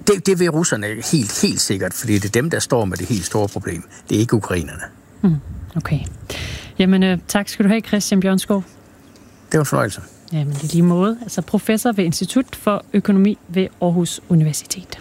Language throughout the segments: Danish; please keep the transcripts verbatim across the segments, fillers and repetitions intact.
det, det vil russerne helt, helt sikkert, fordi det er dem, der står med det helt store problem. Det er ikke ukrainerne. Mm, okay. Jamen, øh, tak skal du have, Christian Bjørnskov. Det var en fornøjelse. Jamen, det er lige måde. Altså professor ved Institut for Økonomi ved Aarhus Universitet.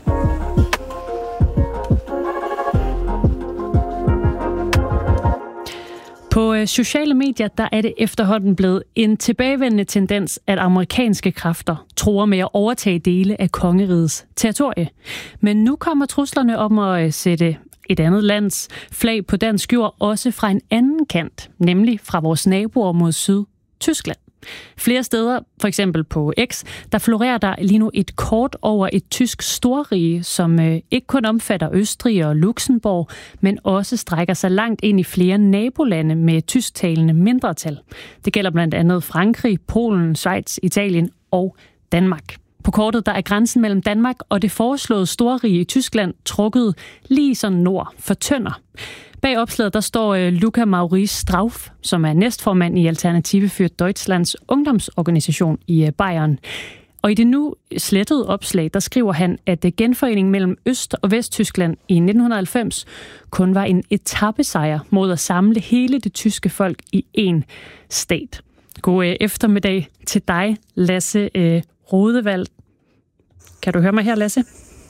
På sociale medier, der er det efterhånden blevet en tilbagevendende tendens, at amerikanske kræfter truer med at overtage dele af kongerigets territorie. Men nu kommer truslerne om at sætte et andet lands flag på dansk jord også fra en anden kant, nemlig fra vores naboer mod syd, Tyskland. Flere steder, for eksempel på X, der florerer der lige nu et kort over et tysk storrige, som øh, ikke kun omfatter Østrig og Luxembourg, men også strækker sig langt ind i flere nabolande med tysktalende mindretal. Det gælder blandt andet Frankrig, Polen, Schweiz, Italien og Danmark. På kortet der er grænsen mellem Danmark og det foreslåede storrige i Tyskland trukket lige sådan nord for Tønder. Bag opslaget der står Luca Maurice Strauff, som er næstformand i Alternative für Deutschlands ungdomsorganisation i Bayern. Og i det nu slettede opslag, der skriver han, at genforeningen mellem Øst- og Vesttyskland i nitten halvfems kun var en etapesejr mod at samle hele det tyske folk i én stat. God eftermiddag til dig, Lasse øh, Rodevald. Kan du høre mig her, Lasse?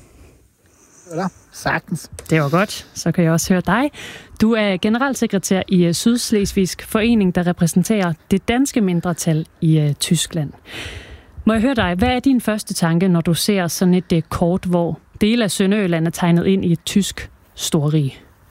Ja, sagtens. Det var godt. Så kan jeg også høre dig. Du er generalsekretær i Sydslesvigsk Forening, der repræsenterer det danske mindretal i uh, Tyskland. Må jeg høre dig, hvad er din første tanke, når du ser sådan et uh, kort, hvor dele af Sønderjylland er tegnet ind i et tysk storrige?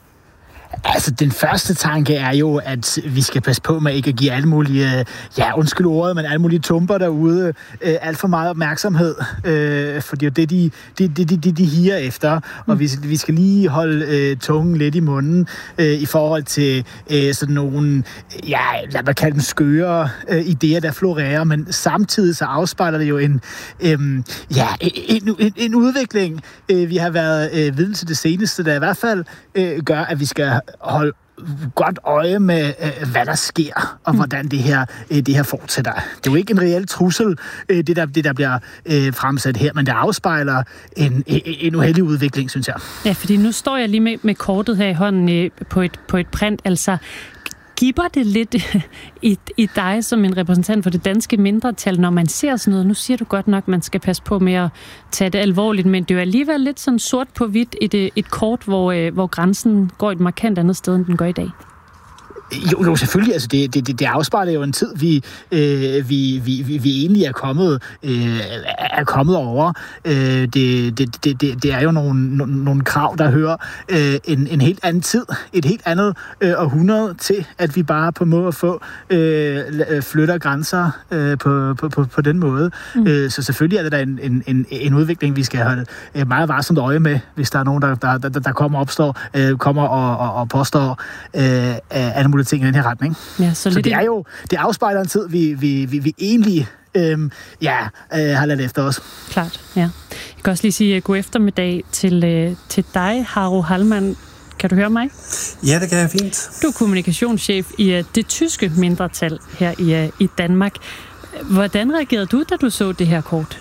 Altså, den første tanke er jo, at vi skal passe på med ikke at give alle mulige, ja, undskyld ordet, men alle mulige tumper derude øh, alt for meget opmærksomhed. Øh, for det er jo det, de, de, de, de, de higer efter. Og vi, vi skal lige holde øh, tungen lidt i munden øh, i forhold til øh, sådan nogle, ja, lad mig kalde dem skøre øh, idéer, der florerer. Men samtidig så afspejler det jo en, øh, ja, en, en, en udvikling, øh, vi har været øh, vidne til det seneste, der i hvert fald øh, gør, at vi skal holde godt øje med, hvad der sker, og hvordan det her, det her fortsætter. Det er jo ikke en reel trussel, det der, det der bliver fremsat her, men det afspejler en, en uheldig udvikling, synes jeg. Ja, fordi nu står jeg lige med, med kortet her i hånden på et, på et print, altså gibber det lidt i, i dig som en repræsentant for det danske mindretal, når man ser sådan noget? Nu siger du godt nok, at man skal passe på med at tage det alvorligt, men det er jo alligevel lidt sådan sort på hvidt et, et kort, hvor, hvor grænsen går et markant andet sted, end den gør i dag. Jo, jo, selvfølgelig. Altså, det, det, det afspejler jo en tid, vi, øh, vi, vi, vi egentlig er kommet, øh, er kommet over. Øh, det, det, det, det er jo nogle, nogle krav, der hører øh, en, en helt anden tid, et helt andet øh, århundrede til, at vi bare på måde at få øh, flytter grænser øh, på, på, på, på den måde. Mm. Øh, så selvfølgelig er det da en, en, en, en udvikling, vi skal holde meget varsomt øje med, hvis der er nogen, der, der, der, der kommer opstår, øh, kommer og, og, og påstår øh, alle mulige ting i den her retning. Ja, så så det er jo, det afspejler en tid, vi, vi, vi, vi egentlig øhm, ja, øh, har ladt efter os. Klart, ja. Jeg kan også lige sige god eftermiddag til, øh, til dig, Haro Hallmann. Kan du høre mig? Ja, det kan jeg fint. Du er kommunikationschef i uh, det tyske mindretal her i, uh, i Danmark. Hvordan reagerede du, da du så det her kort?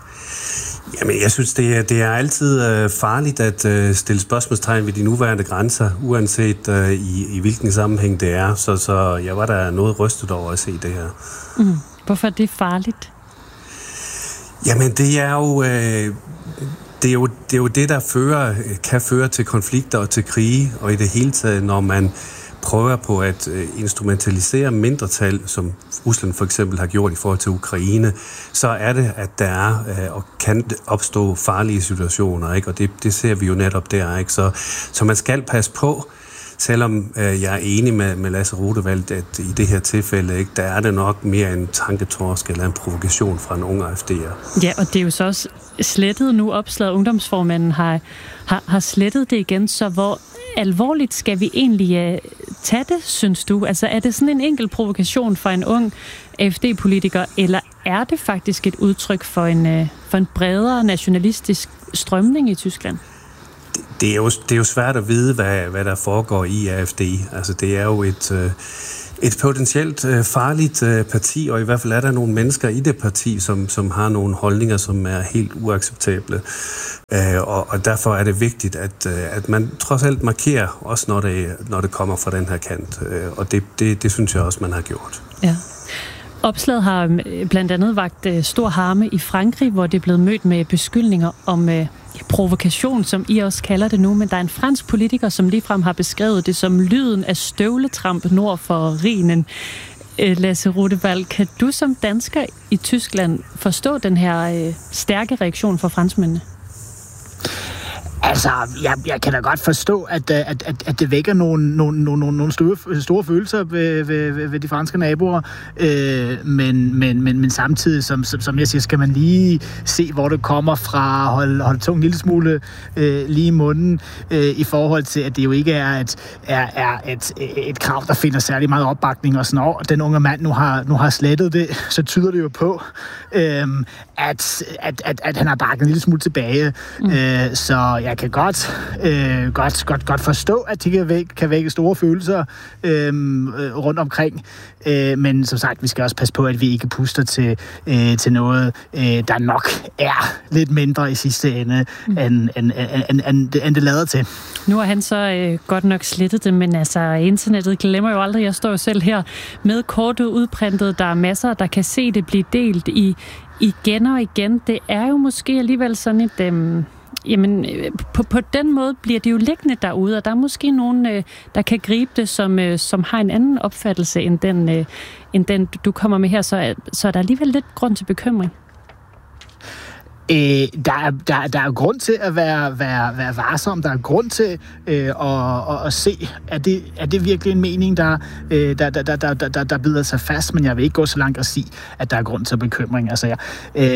Jamen, jeg synes, det er, det er altid øh, farligt at øh, stille spørgsmålstegn ved de nuværende grænser, uanset øh, i, i hvilken sammenhæng det er. Så, så jeg var da noget rystet over at se det her. Mm. Hvorfor er det farligt? Jamen, det er jo... Øh, Det er, jo, det er jo det, der fører, kan føre til konflikter og til krige, og i det hele taget, når man prøver på at instrumentalisere mindretal, som Rusland for eksempel har gjort i forhold til Ukraine, så er det, at der er og kan opstå farlige situationer, ikke? Og det, det ser vi jo netop der, ikke? Så, så man skal passe på, selvom øh, jeg er enig med, med Lasse Rodevald, at i det her tilfælde, ikke, der er det nok mere en tanketorsk eller en provokation fra en ung A F D'er. Ja, og det er jo så også slettet nu, opslaget ungdomsformanden har, har, har slettet det igen, så hvor alvorligt skal vi egentlig uh, tage det, synes du? Altså er det sådan en enkelt provokation for en ung A F D-politiker, eller er det faktisk et udtryk for en, uh, for en bredere nationalistisk strømning i Tyskland? Det er, jo, det er jo svært at vide, hvad, hvad der foregår i A F D. Altså, det er jo et, et potentielt øh, farligt øh, parti, og i hvert fald er der nogle mennesker i det parti, som, som har nogle holdninger, som er helt uacceptable. Øh, og, og derfor er det vigtigt, at, øh, at man trods alt markerer, også når det, når det kommer fra den her kant. Øh, og det, det, det synes jeg også, man har gjort. Ja. Opslaget har blandt andet vagt stor harme i Frankrig, hvor det er blevet mødt med beskyldninger om øh, provokation, som I også kalder det nu. Men der er en fransk politiker, som ligefrem har beskrevet det som lyden af støvletramp nord for Rhinen. Øh, Lasse Rudevald, kan du som dansker i Tyskland forstå den her øh, stærke reaktion fra franskmændene? Altså, jeg, jeg kan da godt forstå, at, at, at, at det vækker nogle, nogle, nogle, nogle store, store følelser ved, ved, ved de franske naboer, øh, men, men, men, men samtidig, som, som, som jeg siger, skal man lige se, hvor det kommer fra, holde, holde tungen en lille smule øh, lige i munden, øh, i forhold til, at det jo ikke er et, er, er et, et krav, der finder særlig meget opbakning, og sådan noget. Den unge mand nu har, nu har slettet det, så tyder det jo på, øh, at, at, at, at han har bakket en lille smule tilbage. Mm. Øh, så jeg kan godt, øh, godt, godt, godt forstå, at de kan vække, kan vække store følelser øh, rundt omkring. Øh, men som sagt, vi skal også passe på, at vi ikke puster til, øh, til noget, øh, der nok er lidt mindre i sidste ende, mm. end, end, end, end, end det lader til. Nu har han så øh, godt nok slettet det, men altså internettet glemmer jo aldrig. Jeg står jo selv her med kortet udprintet. Der er masser, der kan se det blive delt i igen og igen. Det er jo måske alligevel sådan et... Øh, Jamen, på, på den måde bliver det jo liggende derude, og der er måske nogen, øh, der kan gribe det, som, øh, som har en anden opfattelse end den, øh, end den du kommer med her, så, så er der alligevel lidt grund til bekymring. Øh, der, er, der, der er grund til at være, være, være varsom. Der er grund til øh, at, at, at se, er det, er det virkelig en mening, der, øh, der, der, der, der, der, der bider sig fast, men jeg vil ikke gå så langt at sige, at der er grund til bekymring. Altså, jeg,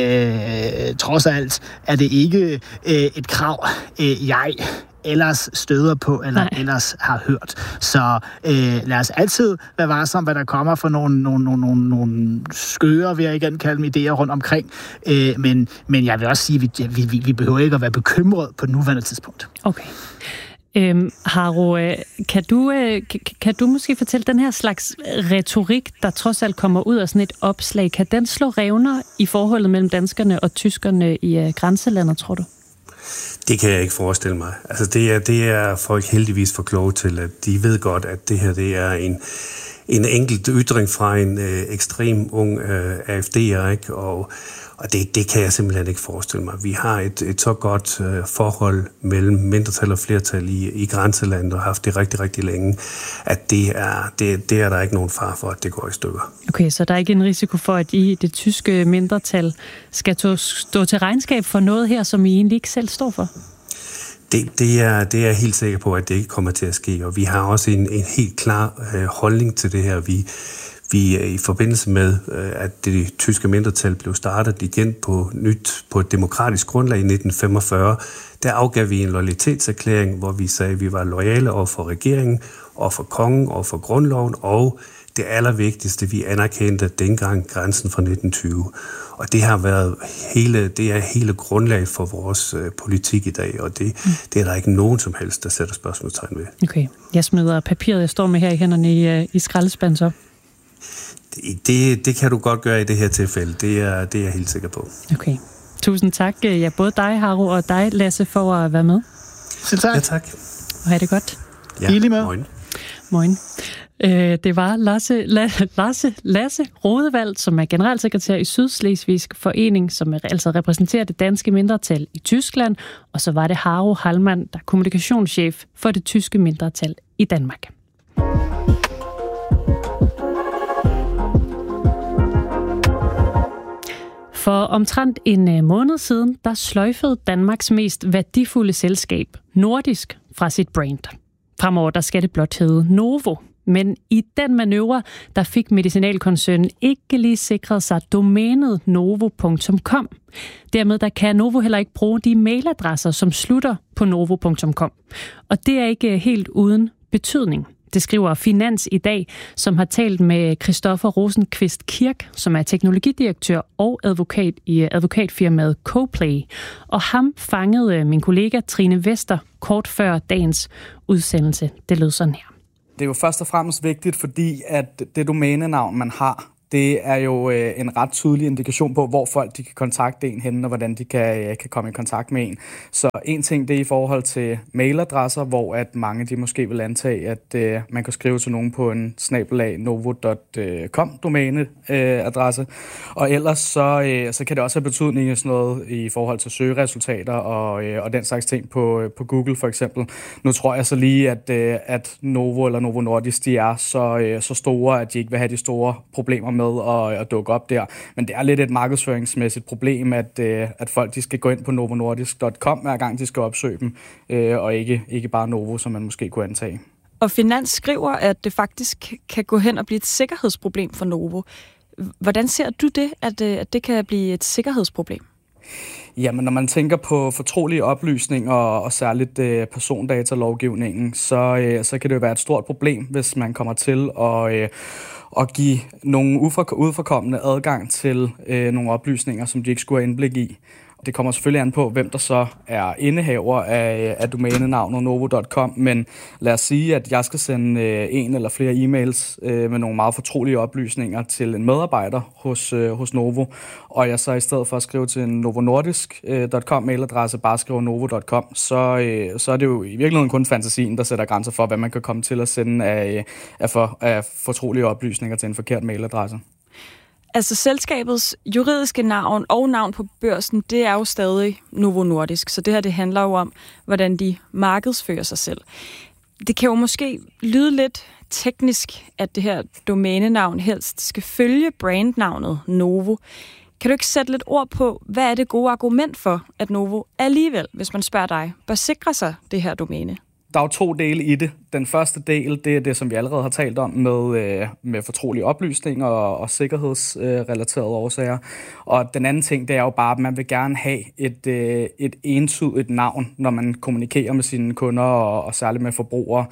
øh, trods alt er det ikke øh, et krav, øh, jeg ellers støder på, eller Nej. ellers har hørt. Så øh, lad os altid være varsom, hvad der kommer fra nogle, nogle, nogle, nogle, nogle skøre, vil jeg igen kalde dem, idéer rundt omkring. Øh, men, men jeg vil også sige, at vi, vi, vi behøver ikke at være bekymret på det nuværende tidspunkt. Okay. Øhm, Haro, kan du, kan, kan du måske fortælle den her slags retorik, der trods alt kommer ud af sådan et opslag, kan den slå revner i forholdet mellem danskerne og tyskerne i uh, grænselandet, tror du? Det kan jeg ikke forestille mig. Altså det er, det er folk heldigvis for kloge til, at de ved godt, at det her det er en, en enkelt ytring fra en øh, ekstrem ung øh, A F D'er, ikke? Og, og det, det kan jeg simpelthen ikke forestille mig. Vi har et, et så godt øh, forhold mellem mindretal og flertal i, i grænselandet, og har haft det rigtig, rigtig længe, at det er, det, det er der ikke nogen far for, at det går i stykker. Okay, så der er ikke en risiko for, at I, det tyske mindretal, skal to, stå til regnskab for noget her, som I egentlig ikke selv står for? Det, det, er, det er jeg helt sikker på, at det ikke kommer til at ske, og vi har også en, en helt klar øh, holdning til det her. Vi Vi i forbindelse med, at det tyske mindretal blev startet igen på nyt på et demokratisk grundlag i nitten femogfyrre, der afgav vi en loyalitetserklæring, hvor vi sagde, at vi var loyale over for regeringen, over for kongen, over for grundloven, og det allervigtigste, vi anerkendte dengang grænsen fra nitten tyve. Og det har været hele, det er hele grundlaget for vores øh, politik i dag, og det, mm. det er der ikke nogen som helst, der sætter spørgsmålstegn ved. Okay, jeg smider papiret, jeg står med her i hænderne i, i skraldespanden så. Det, det, det kan du godt gøre i det her tilfælde. Det er, det er jeg helt sikker på. Okay. Tusind tak, ja, både dig, Haro, og dig, Lasse, for at være med. Selv tak. Ja, tak. Og have det godt. Ja, morgen. Morgen. Øh, det var Lasse, Lasse, Lasse Rodevald, som er generalsekretær i Sydslesvigsk Forening, som altså repræsenterer det danske mindretal i Tyskland, og så var det Haro Hallmann, der er kommunikationschef for det tyske mindretal i Danmark. For omtrent en måned siden, der sløjfede Danmarks mest værdifulde selskab, Nordisk, fra sit brand. Fremover der skal det blot hedde Novo. Men i den manøvre, der fik medicinalkoncernen ikke lige sikret sig domænet novo punktum com. Dermed der kan Novo heller ikke bruge de mailadresser, som slutter på novo punktum com. Og det er ikke helt uden betydning. Det skriver Finans i dag, som har talt med Christoffer Rosenqvist Kirk, som er teknologidirektør og advokat i advokatfirmaet Coplay. Og ham fangede min kollega Trine Vester kort før dagens udsendelse. Det lød sådan her. Det er jo først og fremmest vigtigt, fordi at det domænenavn, man har, det er jo øh, en ret tydelig indikation på, hvor folk de kan kontakte en henne, og hvordan de kan, øh, kan komme i kontakt med en. Så en ting, det er i forhold til mailadresser, hvor at mange de måske vil antage, at øh, man kan skrive til nogen på en snabelag novo punktum com domæneadresse. Øh, og ellers så, øh, så kan det også have betydning i sådan noget i forhold til søgeresultater og, øh, og den slags ting på, på Google for eksempel. Nu tror jeg så lige, at, øh, at Novo eller Novo Nordisk, de er så, øh, så store, at de ikke vil have de store problemer med med at, at dukke op der. Men det er lidt et markedsføringsmæssigt problem, at, at folk de skal gå ind på novo nordisk punktum com hver gang de skal opsøge dem, og ikke, ikke bare Novo, som man måske kunne antage. Og Finans skriver, at det faktisk kan gå hen og blive et sikkerhedsproblem for Novo. Hvordan ser du det, at, at det kan blive et sikkerhedsproblem? Jamen, når man tænker på fortrolige oplysninger og, og særligt øh, persondatalovgivningen, så, øh, så kan det jo være et stort problem, hvis man kommer til at, øh, at give nogle udforkommende adgang til øh, nogle oplysninger, som de ikke skulle have indblik i. Det kommer selvfølgelig an på, hvem der så er indehaver af, af domænenavnet novo punktum com, men lad os sige, at jeg skal sende øh, en eller flere e-mails øh, med nogle meget fortrolige oplysninger til en medarbejder hos, øh, hos Novo, og jeg så i stedet for at skrive til en novo nordisk punktum com mailadresse bare skriver novo punktum com, så, øh, så er det jo i virkeligheden kun fantasien, der sætter grænser for, hvad man kan komme til at sende af, af, for, af fortrolige oplysninger til en forkert mailadresse. Altså selskabets juridiske navn og navn på børsen, det er jo stadig Novo Nordisk, så det her det handler jo om, hvordan de markedsfører sig selv. Det kan jo måske lyde lidt teknisk, at det her domænenavn helst skal følge brandnavnet Novo. Kan du ikke sætte lidt ord på, hvad er det gode argument for, at Novo alligevel, hvis man spørger dig, bør sikre sig det her domæne? Der er jo to dele i det. Den første del, det er det, som vi allerede har talt om med, øh, med fortrolige oplysninger og, og sikkerhedsrelaterede øh, årsager. Og den anden ting, det er jo bare, at man vil gerne have et, øh, et entydigt navn, når man kommunikerer med sine kunder og, og særligt med forbrugere.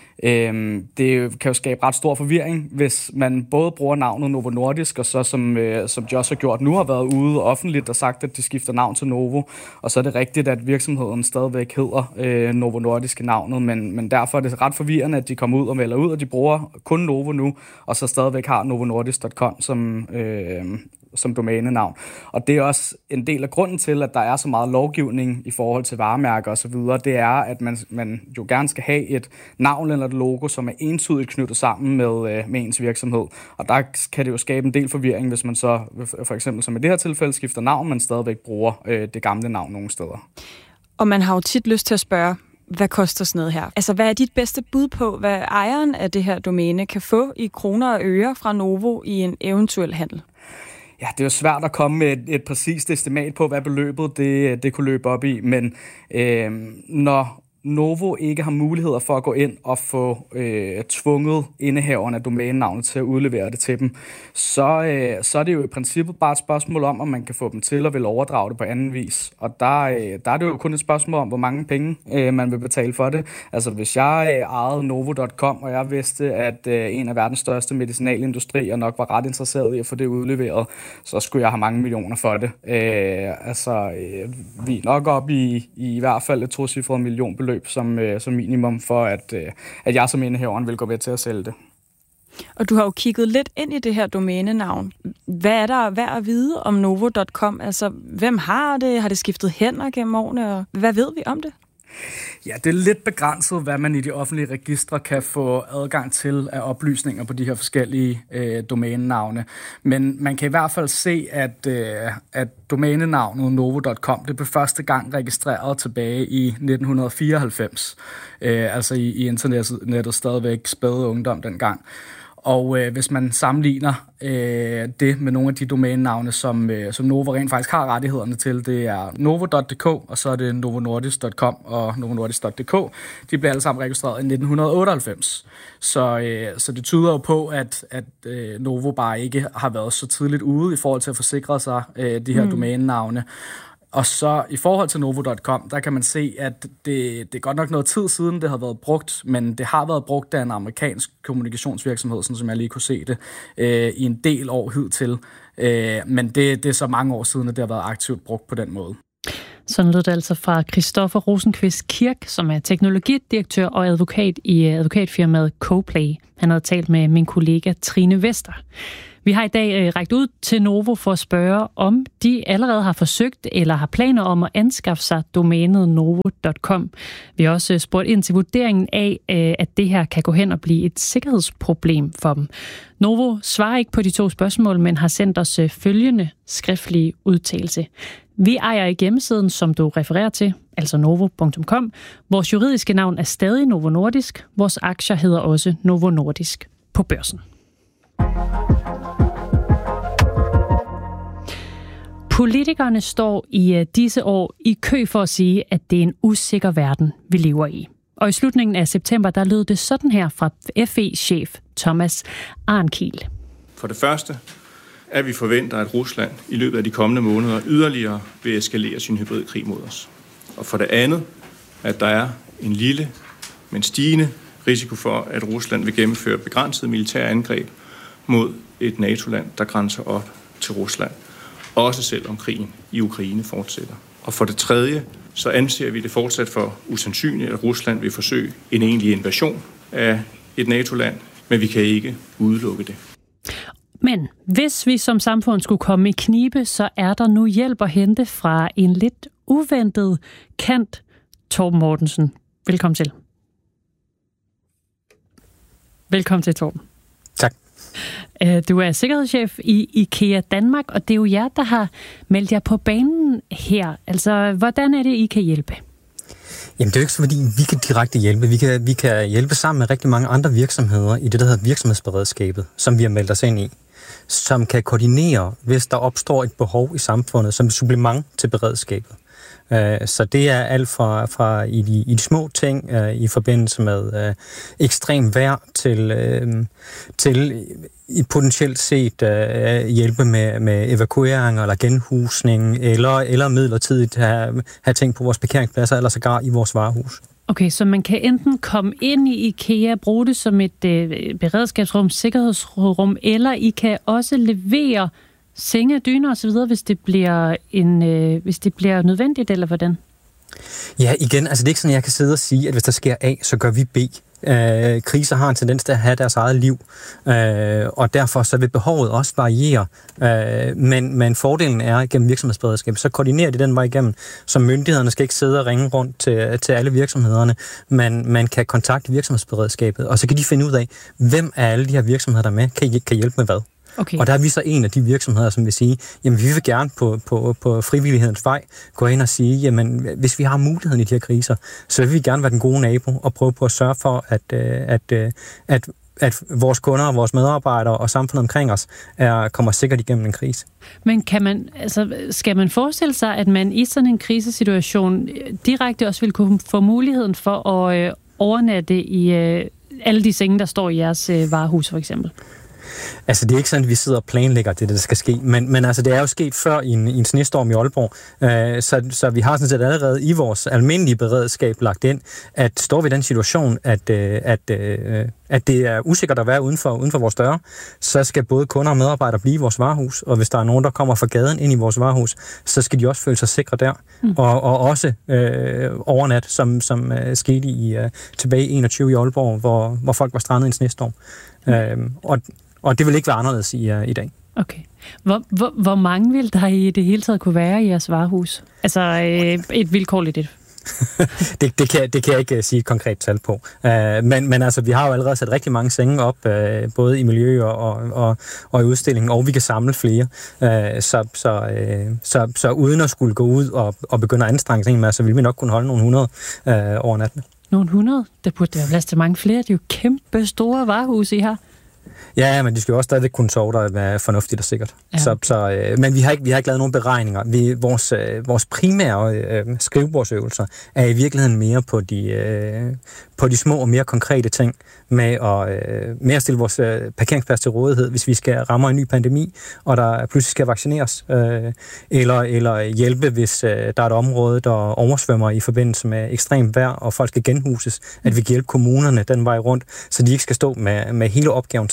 Øhm, det kan jo skabe ret stor forvirring, hvis man både bruger navnet Novo Nordisk, og så som, øh, som de også har gjort nu, har været ude offentligt og sagt, at de skifter navn til Novo. Og så er det rigtigt, at virksomheden stadigvæk hedder øh, Novo Nordisk navnet, men, men derfor er det ret forvirrende, at de kommer ud og melder ud, og de bruger kun Novo nu, og så stadigvæk har novo nordisk punktum com som... Øh, som domænenavn. Og det er også en del af grunden til, at der er så meget lovgivning i forhold til varemærker og så videre, det er, at man, man jo gerne skal have et navn eller et logo, som er entydigt knyttet sammen med, med ens virksomhed. Og der kan det jo skabe en del forvirring, hvis man så for eksempel som i det her tilfælde skifter navn, men stadigvæk bruger øh, det gamle navn nogle steder. Og man har jo tit lyst til at spørge, hvad koster sådan noget her? Altså, hvad er dit bedste bud på, hvad ejeren af det her domæne kan få i kroner og øre fra Novo i en eventuel handel? Ja, det er jo svært at komme med et, et præcist estimat på, hvad beløbet det, det kunne løbe op i, men øh, når Novo ikke har muligheder for at gå ind og få øh, tvunget indehaverne af domænenavnet til at udlevere det til dem, så, øh, så er det jo i princippet bare et spørgsmål om, om man kan få dem til at vil overdrage det på anden vis. Og der, øh, der er det jo kun et spørgsmål om, hvor mange penge øh, man vil betale for det. Altså hvis jeg øh, ejede novo punktum com, og jeg vidste, at øh, en af verdens største medicinalindustrier nok var ret interesseret i at få det udleveret, så skulle jeg have mange millioner for det. Øh, altså, øh, vi er nok op i, i, i hvert fald et tocifret millionbeløb Som, øh, som minimum for, at, øh, at jeg som indehaveren vil gå ved til at sælge det. Og du har jo kigget lidt ind i det her domænenavn. Hvad er der værd at vide om novo punktum com? Altså, hvem har det? Har det skiftet hænder gennem årene? Og hvad ved vi om det? Ja, det er lidt begrænset, hvad man i de offentlige registre kan få adgang til af oplysninger på de her forskellige øh, domænenavne. Men man kan i hvert fald se, at, øh, at domænenavnet novo punktum com det blev første gang registreret tilbage i nitten fireoghalvfems. Øh, altså i, i internettet stadigvæk spæde ungdom dengang. Og øh, hvis man sammenligner øh, det med nogle af de domænenavne, som, øh, som Novo rent faktisk har rettighederne til, det er novo punktum d k, og så er det novo nordisk punktum com og novo nordisk punktum d k. De blev alle sammen registreret i nitten otteoghalvfems. Så, øh, så det tyder jo på, at, at øh, Novo bare ikke har været så tidligt ude i forhold til at forsikre sig øh, de her mm. domænenavne. Og så i forhold til novo punktum com, der kan man se, at det, det er godt nok noget tid siden, det har været brugt, men det har været brugt af en amerikansk kommunikationsvirksomhed, sådan som jeg lige kunne se det, øh, i en del år hidtil. Øh, men det, det er så mange år siden, at det har været aktivt brugt på den måde. Sådan lød det altså fra Christoffer Rosenqvist Kirk, som er teknologidirektør og advokat i advokatfirmaet Coplay. Han havde talt med min kollega Trine Vester. Vi har i dag rækket ud til Novo for at spørge, om de allerede har forsøgt eller har planer om at anskaffe sig domænet novo punktum com. Vi har også spurgt ind til vurderingen af, at det her kan gå hen og blive et sikkerhedsproblem for dem. Novo svarer ikke på de to spørgsmål, men har sendt os følgende skriftlige udtalelse. Vi ejer ikke hjemmesiden, som du refererer til, altså novo punktum com. Vores juridiske navn er stadig Novo Nordisk. Vores aktier hedder også Novo Nordisk på børsen. Politikerne står i disse år i kø for at sige, at det er en usikker verden, vi lever i. Og i slutningen af september, der lød det sådan her fra F E-chef Thomas Arnkiel. For det første, at vi forventer, at Rusland i løbet af de kommende måneder yderligere vil eskalere sin hybridkrig mod os. Og for det andet, at der er en lille, men stigende risiko for, at Rusland vil gennemføre begrænsede militære angreb mod et NATO-land, der grænser op til Rusland. Også selvom krigen i Ukraine fortsætter. Og for det tredje, så anser vi det fortsat for usandsynligt, at Rusland vil forsøge en egentlig invasion af et NATO-land, men vi kan ikke udelukke det. Men hvis vi som samfund skulle komme i knibe, så er der nu hjælp at hente fra en lidt uventet kant. Torben Mortensen, velkommen til. Velkommen til, Torben. Tak. Du er sikkerhedschef i IKEA Danmark, og det er jo jer, der har meldt jer på banen her. Altså, hvordan er det, I kan hjælpe? Jamen, det er jo ikke så, fordi vi kan direkte hjælpe. Vi kan, vi kan hjælpe sammen med rigtig mange andre virksomheder i det, der hedder virksomhedsberedskabet, som vi har meldt os ind i, som kan koordinere, hvis der opstår et behov i samfundet, som supplement til beredskabet. Så det er alt fra, fra i, de, i de små ting uh, i forbindelse med uh, ekstrem vejr til, uh, til i potentielt set uh, hjælpe med, med evakuering eller genhusning, eller, eller midlertidigt have, have ting på vores parkeringspladser, eller sågar i vores varehus. Okay, så man kan enten komme ind i IKEA, bruge det som et øh, beredskabsrum, sikkerhedsrum, eller I kan også levere senge, dyner og så videre, hvis det bliver en, øh, hvis det bliver nødvendigt, eller hvordan? Ja, igen, altså det er ikke sådan, jeg kan sidde og sige, at hvis der sker A, så gør vi B. Øh, kriser har en tendens til at have deres eget liv, øh, og derfor så vil behovet også variere. Øh, men, men fordelen er, gennem virksomhedsberedskab, så koordinerer de den vej igennem, så myndighederne skal ikke sidde og ringe rundt til, til alle virksomhederne, men man kan kontakte virksomhedsberedskabet, og så kan de finde ud af, hvem af alle de her virksomheder, der er med, kan, kan hjælpe med hvad. Okay. Og der er vi så en af de virksomheder, som vil sige, jamen vi vil gerne på, på, på frivillighedens vej gå ind og sige, jamen hvis vi har muligheden i de her kriser, så vil vi gerne være den gode nabo og prøve på at sørge for, at, at, at, at vores kunder og vores medarbejdere og samfundet omkring os er, kommer sikkert igennem en krise. Men kan man, altså, skal man forestille sig, at man i sådan en krisesituation direkte også vil kunne få muligheden for at øh, overnatte i øh, alle de senge, der står i jeres øh, varehus for eksempel? Altså, det er ikke sådan, at vi sidder og planlægger det, der skal ske, men, men altså, det er jo sket før i en, i en snestorm i Aalborg, øh, så, så vi har sådan set allerede i vores almindelige beredskab lagt ind, at står vi i den situation, at, øh, at, øh, at det er usikkert at være uden for, uden for vores døre, så skal både kunder og medarbejdere blive i vores varehus, og hvis der er nogen, der kommer fra gaden ind i vores varehus, så skal de også føle sig sikre der, mm. og, og også øh, overnat, som, som øh, skete i, øh, tilbage i enogtyve i Aalborg, hvor, hvor folk var strandet i en snestorm. Mm. Øh, og Og det vil ikke være anderledes i, uh, i dag. Okay. Hvor, hvor, hvor mange vil der i det hele taget kunne være i jeres varehus? Altså øh, et vilkårligt et. det, det, kan, det kan jeg ikke sige et konkret tal på. Uh, men, men altså, vi har jo allerede sat rigtig mange senge op, uh, både i miljø og, og, og i udstillingen, og vi kan samle flere. Uh, så, så, uh, så, så uden at skulle gå ud og, og begynde at anstrenge sig, så vil vi nok kunne holde nogle hundrede uh, over natten. Nogle hundrede? Der burde være plads til mange flere. Det er jo kæmpe store varehus, I har. Ja, men de skal jo også stadig kunne sove der være fornuftigt og sikkert. Ja, okay. så, så, øh, men vi har, ikke, vi har ikke lavet nogen beregninger. Vi, vores, øh, vores primære øh, skrivebordsøvelser er i virkeligheden mere på de, øh, på de små og mere konkrete ting, med at, øh, med at stille vores øh, parkeringsplads til rådighed, hvis vi skal ramme en ny pandemi, og der pludselig skal vaccineres, øh, eller, eller hjælpe, hvis øh, der er et område, der oversvømmer i forbindelse med ekstremt vejr, og folk skal genhuses, at vi kan hjælpe kommunerne den vej rundt, så de ikke skal stå med, med hele opgaven selv.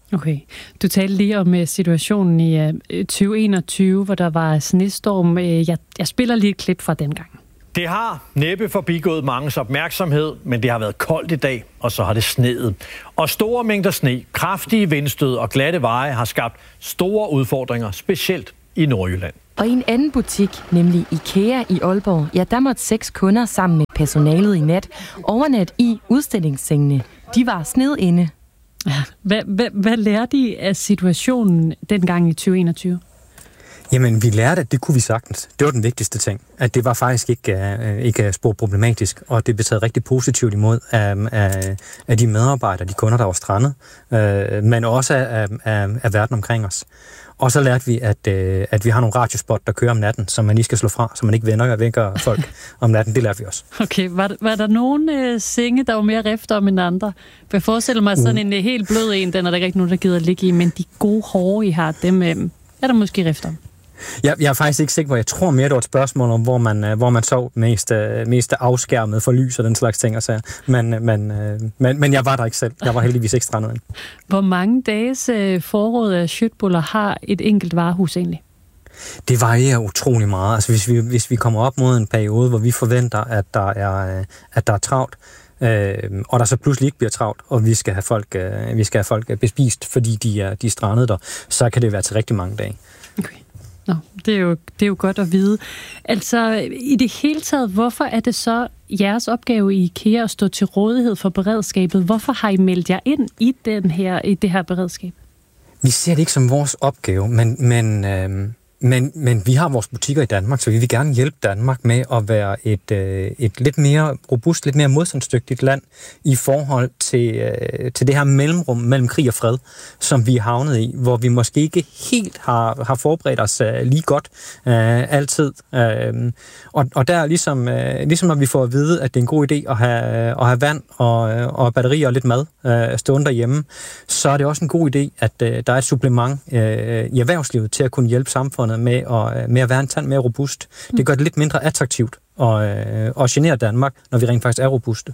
Okay. Du talte lige om situationen i tyve enogtyve, hvor der var snestorm. Jeg, jeg spiller lige et klip fra dengang. Det har næppe forbigået manges opmærksomhed, men det har været koldt i dag, og så har det sneet. Og store mængder sne, kraftige vindstød og glatte veje har skabt store udfordringer, specielt i Nordjylland. Og i en anden butik, nemlig IKEA i Aalborg, ja, der måtte seks kunder sammen med personalet i nat overnat i udstillingssengene. De var snedinde. Hvad, hvad, hvad lærte I af situationen dengang i tyve enogtyve? Jamen, vi lærte, at det kunne vi sagtens. Det var den vigtigste ting. At det var faktisk ikke, uh, ikke spor problematisk, og det blev taget rigtig positivt imod af, af, af de medarbejdere, de kunder, der var strandet, uh, men også af, af, af verden omkring os. Og så lærte vi, at, uh, at vi har nogle radiospot, der kører om natten, som man lige skal slå fra, så man ikke vender og vækker folk om natten. Det lærte vi også. Okay, var, var der nogle uh, senge, der var mere rift om end andre? For jeg forestiller mig sådan en uh, helt blød en, den er der ikke nogen, der gider at ligge i, men de gode hårde, I har, dem uh, er der måske rift om. Jeg, jeg er faktisk ikke sikker på, jeg tror mere, det var et spørgsmål om, hvor man, hvor man sov mest, mest afskærmet for lys og den slags ting. Og så. Men, men, men, men jeg var der ikke selv. Jeg var heldigvis ikke strandet ind. Hvor mange dages forråd af Schøtbuller har et enkelt varehus egentlig? Det varierer utrolig meget. Altså, hvis, vi, hvis vi kommer op mod en periode, hvor vi forventer, at der er, at der er travlt, øh, og der så pludselig ikke bliver travlt, og vi skal have folk, øh, vi skal have folk bespist, fordi de er, de er strandet der, så kan det være til rigtig mange dage. Okay. Nå, det er, jo, det er jo godt at vide. Altså, i det hele taget, hvorfor er det så jeres opgave i IKEA at stå til rådighed for beredskabet? Hvorfor har I meldt jer ind i, den her, i det her beredskab? Vi ser det ikke som vores opgave, men, men, øh, men, men vi har vores butikker i Danmark, så vi vil gerne hjælpe Danmark med at være et, øh, et lidt mere robust, lidt mere modstandsdygtigt land i forhold til, øh, til det her mellemrum mellem krig og fred, som vi er havnet i, hvor vi måske ikke helt har, har forberedt os øh, lige godt øh, altid. Øh, og, og der ligesom, øh, ligesom når vi får at vide, at det er en god idé at have, at have vand og, og batterier og lidt mad øh, stående derhjemme, så er det også en god idé, at øh, der er et supplement øh, i erhvervslivet til at kunne hjælpe samfundet med at, med at være en tand mere robust. Det gør det lidt mindre attraktivt at, at genere Danmark, når vi rent faktisk er robuste.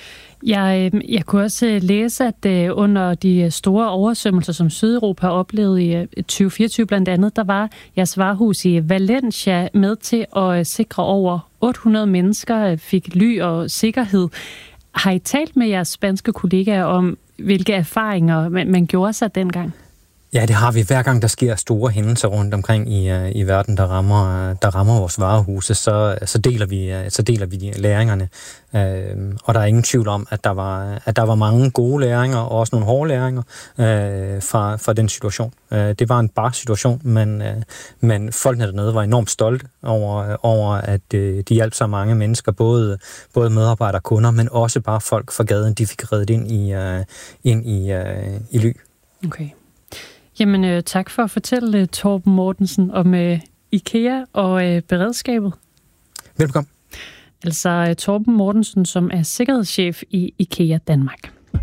Jeg, jeg kunne også læse, at under de store oversvømmelser, som Sydeuropa har oplevet i tyve fireogtyve blandt andet, der var jeres varehus i Valencia med til at sikre over otte hundrede mennesker fik ly og sikkerhed. Har I talt med jeres spanske kollegaer om, hvilke erfaringer man, man gjorde sig dengang? Ja, det har vi. Hver gang der sker store hændelser rundt omkring i, i verden, der rammer, der rammer vores varehuse, så, så, deler vi, så deler vi de læringerne. Øh, og der er ingen tvivl om, at der var, at der var mange gode læringer, og også nogle hårde læringer øh, fra, fra den situation. Øh, det var en bare situation, men, øh, men folkene dernede var enormt stolte over, over at øh, de hjalp så mange mennesker, både, både medarbejdere og kunder, men også bare folk fra gaden, de fik reddet ind i, øh, ind i, øh, i ly. Okay. Jamen, øh, tak for at fortælle, Torben Mortensen, om øh, IKEA og øh, beredskabet. Velkommen. Altså øh, Torben Mortensen, som er sikkerhedschef i IKEA Danmark.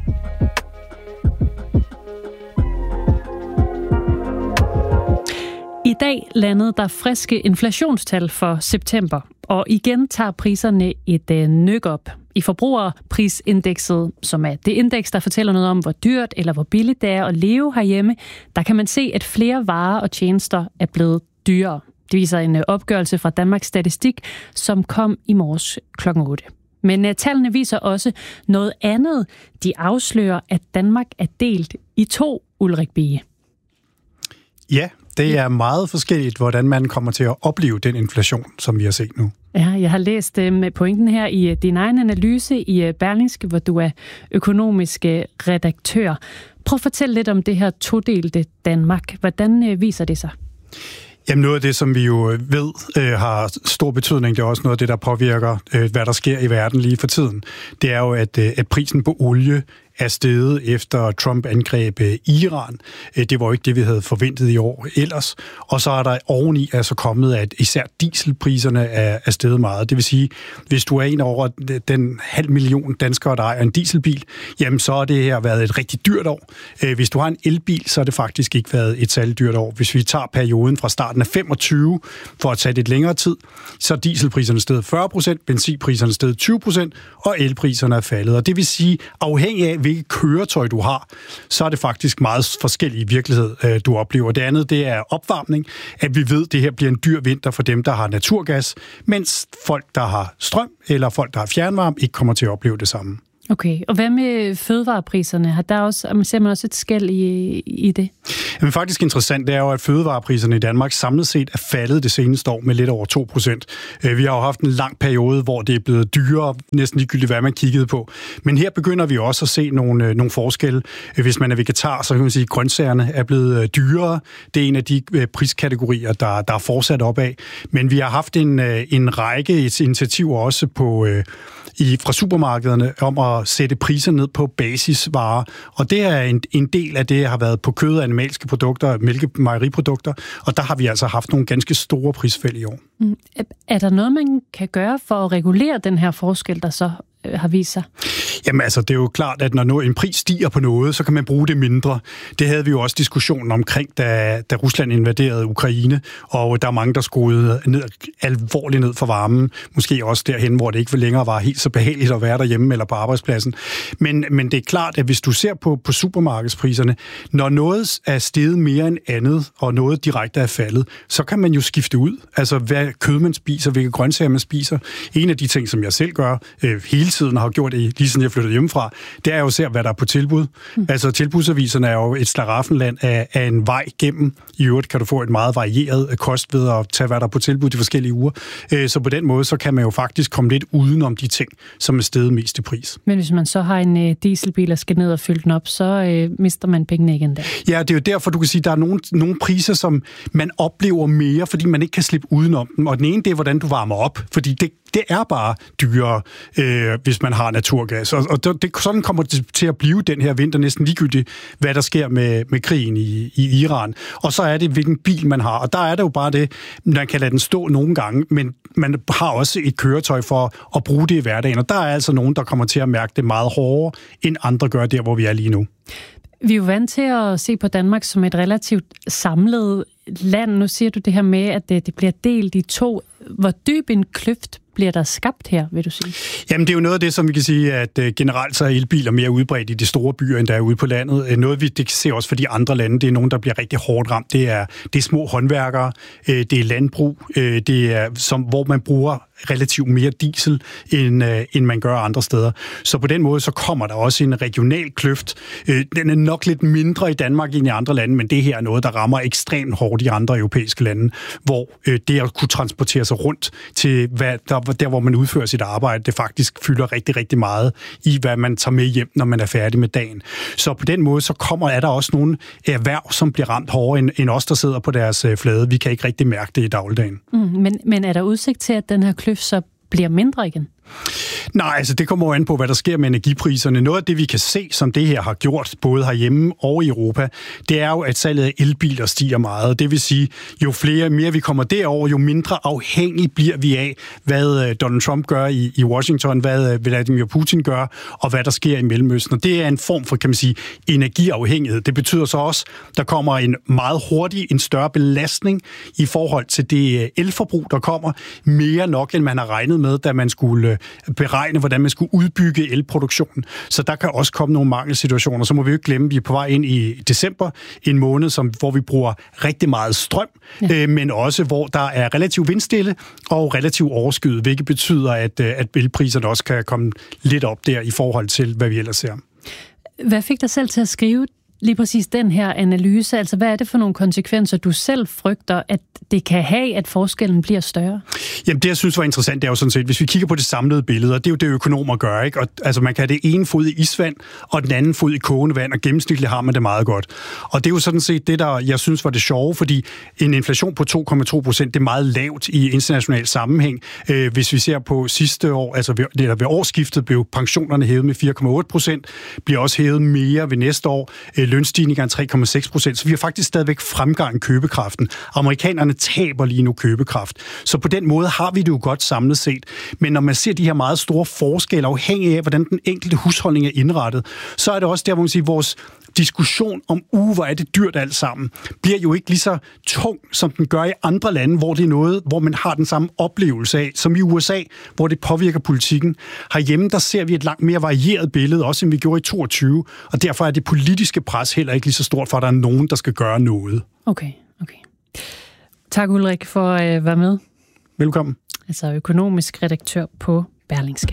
I dag landede der friske inflationstal for september, og igen tager priserne et øh, nyk op. I forbrugerprisindekset, som er det indeks, der fortæller noget om, hvor dyrt eller hvor billigt det er at leve herhjemme, der kan man se, at flere varer og tjenester er blevet dyrere. Det viser en opgørelse fra Danmarks Statistik, som kom i morges klokken otte. Men uh, tallene viser også noget andet. De afslører, at Danmark er delt i to, Ulrik Bie. Ja, det er meget forskelligt, hvordan man kommer til at opleve den inflation, som vi har set nu. Ja, jeg har læst med pointen her i din egen analyse i Berlingske, hvor du er økonomisk redaktør. Prøv at fortælle lidt om det her todelte Danmark. Hvordan viser det sig? Jamen noget af det, som vi jo ved øh, har stor betydning, det er også noget af det, der påvirker, øh, hvad der sker i verden lige for tiden. Det er jo, at, øh, at prisen på olie er steget efter Trump angreb Iran. Det var jo ikke det, vi havde forventet i år ellers. Og så er der oveni altså kommet, at især dieselpriserne er, er steget meget. Det vil sige, hvis du er en over den halv million danskere, der ejer en dieselbil, jamen så har det her været et rigtig dyrt år. Hvis du har en elbil, så har det faktisk ikke været et særligt dyrt år. Hvis vi tager perioden fra starten af femogtyve, for at tage lidt længere tid, så er dieselpriserne steget fyrre procent, benzinpriserne steget tyve procent, og elpriserne er faldet. Og det vil sige, afhængig af, hvilket køretøj du har, så er det faktisk meget forskellig virkelighed, øh, du oplever. Det andet, det er opvarmning, at vi ved, at det her bliver en dyr vinter for dem, der har naturgas, mens folk, der har strøm eller folk, der har fjernvarme, ikke kommer til at opleve det samme. Okay, og hvad med fødevarepriserne? Har der også, ser man også et skel i, i det? Men faktisk interessant, det er jo, at fødevarepriserne i Danmark samlet set er faldet det seneste år med lidt over to procent. Vi har jo haft en lang periode, hvor det er blevet dyrere, næsten ligegyldigt hvad man kiggede på. Men her begynder vi også at se nogle, nogle forskelle. Hvis man er vegetar, så kan man sige, at grøntsagerne er blevet dyrere. Det er en af de priskategorier, der, der er fortsat opad. Men vi har haft en, en række initiativer også på, i, fra supermarkederne om at sætte priser ned på basisvarer, og det er en, en del af det, har været på kød og animalske produkter, mælke- mejeriprodukter, og der har vi altså haft nogle ganske store prisfald i år. Mm. Er der noget, man kan gøre for at regulere den her forskel, der så øh, har vist sig? Jamen altså, det er jo klart, at når en pris stiger på noget, så kan man bruge det mindre. Det havde vi jo også diskussionen omkring, da, da Rusland invaderede Ukraine, og der er mange, der skruede ned, alvorligt ned for varmen. Måske også derhen, hvor det ikke længere var helt så behageligt at være derhjemme eller på arbejdspladsen. Men, men det er klart, at hvis du ser på, på supermarkedspriserne, når noget er steget mere end andet, og noget direkte er faldet, så kan man jo skifte ud. Altså, hvad kød man spiser, hvilke grøntsager man spiser. En af de ting, som jeg selv gør øh, hele tiden og har gjort det lige siden jeg flyttede hjemmefra, det er jo at se, hvad der er på tilbud. Mm. Altså, tilbudsaviserne er jo et slaraffenland af, af en vej gennem. I øvrigt kan du få et meget varieret kost ved at tage, hvad der er på tilbud de forskellige uger. Øh, så på den måde, så kan man jo faktisk komme lidt udenom de ting, som er steget mest i pris. Men hvis man så har en øh, dieselbil og skal ned og fylde den op, så øh, mister man pengene igen der. Ja, det er jo derfor, du kan sige, at der er nogle, nogle priser, som man oplever mere, fordi man ikke kan slippe udenom dem. Og den ene, det er, hvordan du varmer op, fordi det Det er bare dyrere, øh, hvis man har naturgas. Og, og det, sådan kommer det til at blive den her vinter, næsten ligegyldigt, hvad der sker med, med krigen i, i Iran. Og så er det, hvilken bil man har. Og der er det jo bare det, man kan lade den stå nogle gange, men man har også et køretøj for at bruge det i hverdagen. Og der er altså nogen, der kommer til at mærke det meget hårdere, end andre gør der, hvor vi er lige nu. Vi er jo vant til at se på Danmark som et relativt samlet land. Nu siger du det her med, at det, det bliver delt i to. Hvor dyb en kløft bliver der skabt her, vil du sige? Jamen, det er jo noget af det, som vi kan sige, at uh, generelt så er elbiler mere udbredt i de store byer, end der er ude på landet. Uh, noget, vi det kan se også for de andre lande, det er nogen, der bliver rigtig hårdt ramt. Det er, det er små håndværkere, uh, det er landbrug, uh, det er, som, hvor man bruger relativt mere diesel, end, øh, end man gør andre steder. Så på den måde, så kommer der også en regional kløft. Øh, den er nok lidt mindre i Danmark end i andre lande, men det her er noget, der rammer ekstremt hårdt i andre europæiske lande, hvor øh, det at kunne transportere sig rundt til, hvad, der, der hvor man udfører sit arbejde, det faktisk fylder rigtig, rigtig meget i, hvad man tager med hjem, når man er færdig med dagen. Så på den måde, så kommer, er der også nogle erhverv, som bliver ramt hårdere end, end os, der sidder på deres øh, flade. Vi kan ikke rigtig mærke det i dagligdagen. Mm, men, men er der udsigt til, at den her kløft så bliver mindre igen? Nej, altså det kommer jo an på, hvad der sker med energipriserne. Noget af det, vi kan se, som det her har gjort, både herhjemme og i Europa, det er jo, at salget af elbiler stiger meget. Det vil sige, jo flere mere vi kommer derover, jo mindre afhængig bliver vi af, hvad Donald Trump gør i, i Washington, hvad Vladimir Putin gør, og hvad der sker i Mellemøsten. Og det er en form for, kan man sige, energiafhængighed. Det betyder så også, der kommer en meget hurtig, en større belastning i forhold til det elforbrug, der kommer, mere nok, end man har regnet med, da man skulle beregne, hvordan man skulle udbygge elproduktionen. Så der kan også komme nogle mangelsituationer. Så må vi jo ikke glemme, at vi er på vej ind i december, en måned, som, hvor vi bruger rigtig meget strøm, ja. øh, men også hvor der er relativt vindstille og relativt overskyet, hvilket betyder, at, at elpriserne også kan komme lidt op der i forhold til, hvad vi ellers ser. Hvad fik dig selv til at skrive lige præcis den her analyse? Altså, hvad er det for nogle konsekvenser, du selv frygter, at det kan have, at forskellen bliver større? Jamen, det jeg synes var interessant, det er jo sådan set, hvis vi kigger på det samlede billede, og det er jo det, økonomer gør, ikke? Og, altså, man kan have det ene fod i isvand, og den anden fod i kogende vand, og gennemsnitligt har man det meget godt. Og det er jo sådan set det, der jeg synes var det sjove, fordi en inflation på to komma to procent, det er meget lavt i international sammenhæng. Øh, hvis vi ser på sidste år, altså ved, eller ved årsskiftet, blev pensionerne hævet med fire komma otte procent, bliver også hævet mere ved næste år, øh, lønstigninger tre komma seks procent, så vi har faktisk stadigvæk fremgang i købekraften. Amerikanerne taber lige nu købekraft. Så på den måde har vi det jo godt samlet set. Men når man ser de her meget store forskelle, afhængig af, hvordan den enkelte husholdning er indrettet, så er det også der, hvor man siger, vores diskussion om, uh, hvor er det dyrt alt sammen, bliver jo ikke lige så tung, som den gør i andre lande, hvor det er noget, hvor man har den samme oplevelse af, som i U S A, hvor det påvirker politikken. Herhjemme, der ser vi et langt mere varieret billede, også end vi gjorde i toogtyve, og derfor er det politiske pres heller ikke lige så stort for, at der er nogen, der skal gøre noget. Okay, okay. Tak Ulrik for at være med. Velkommen. Altså økonomisk redaktør på Berlingske.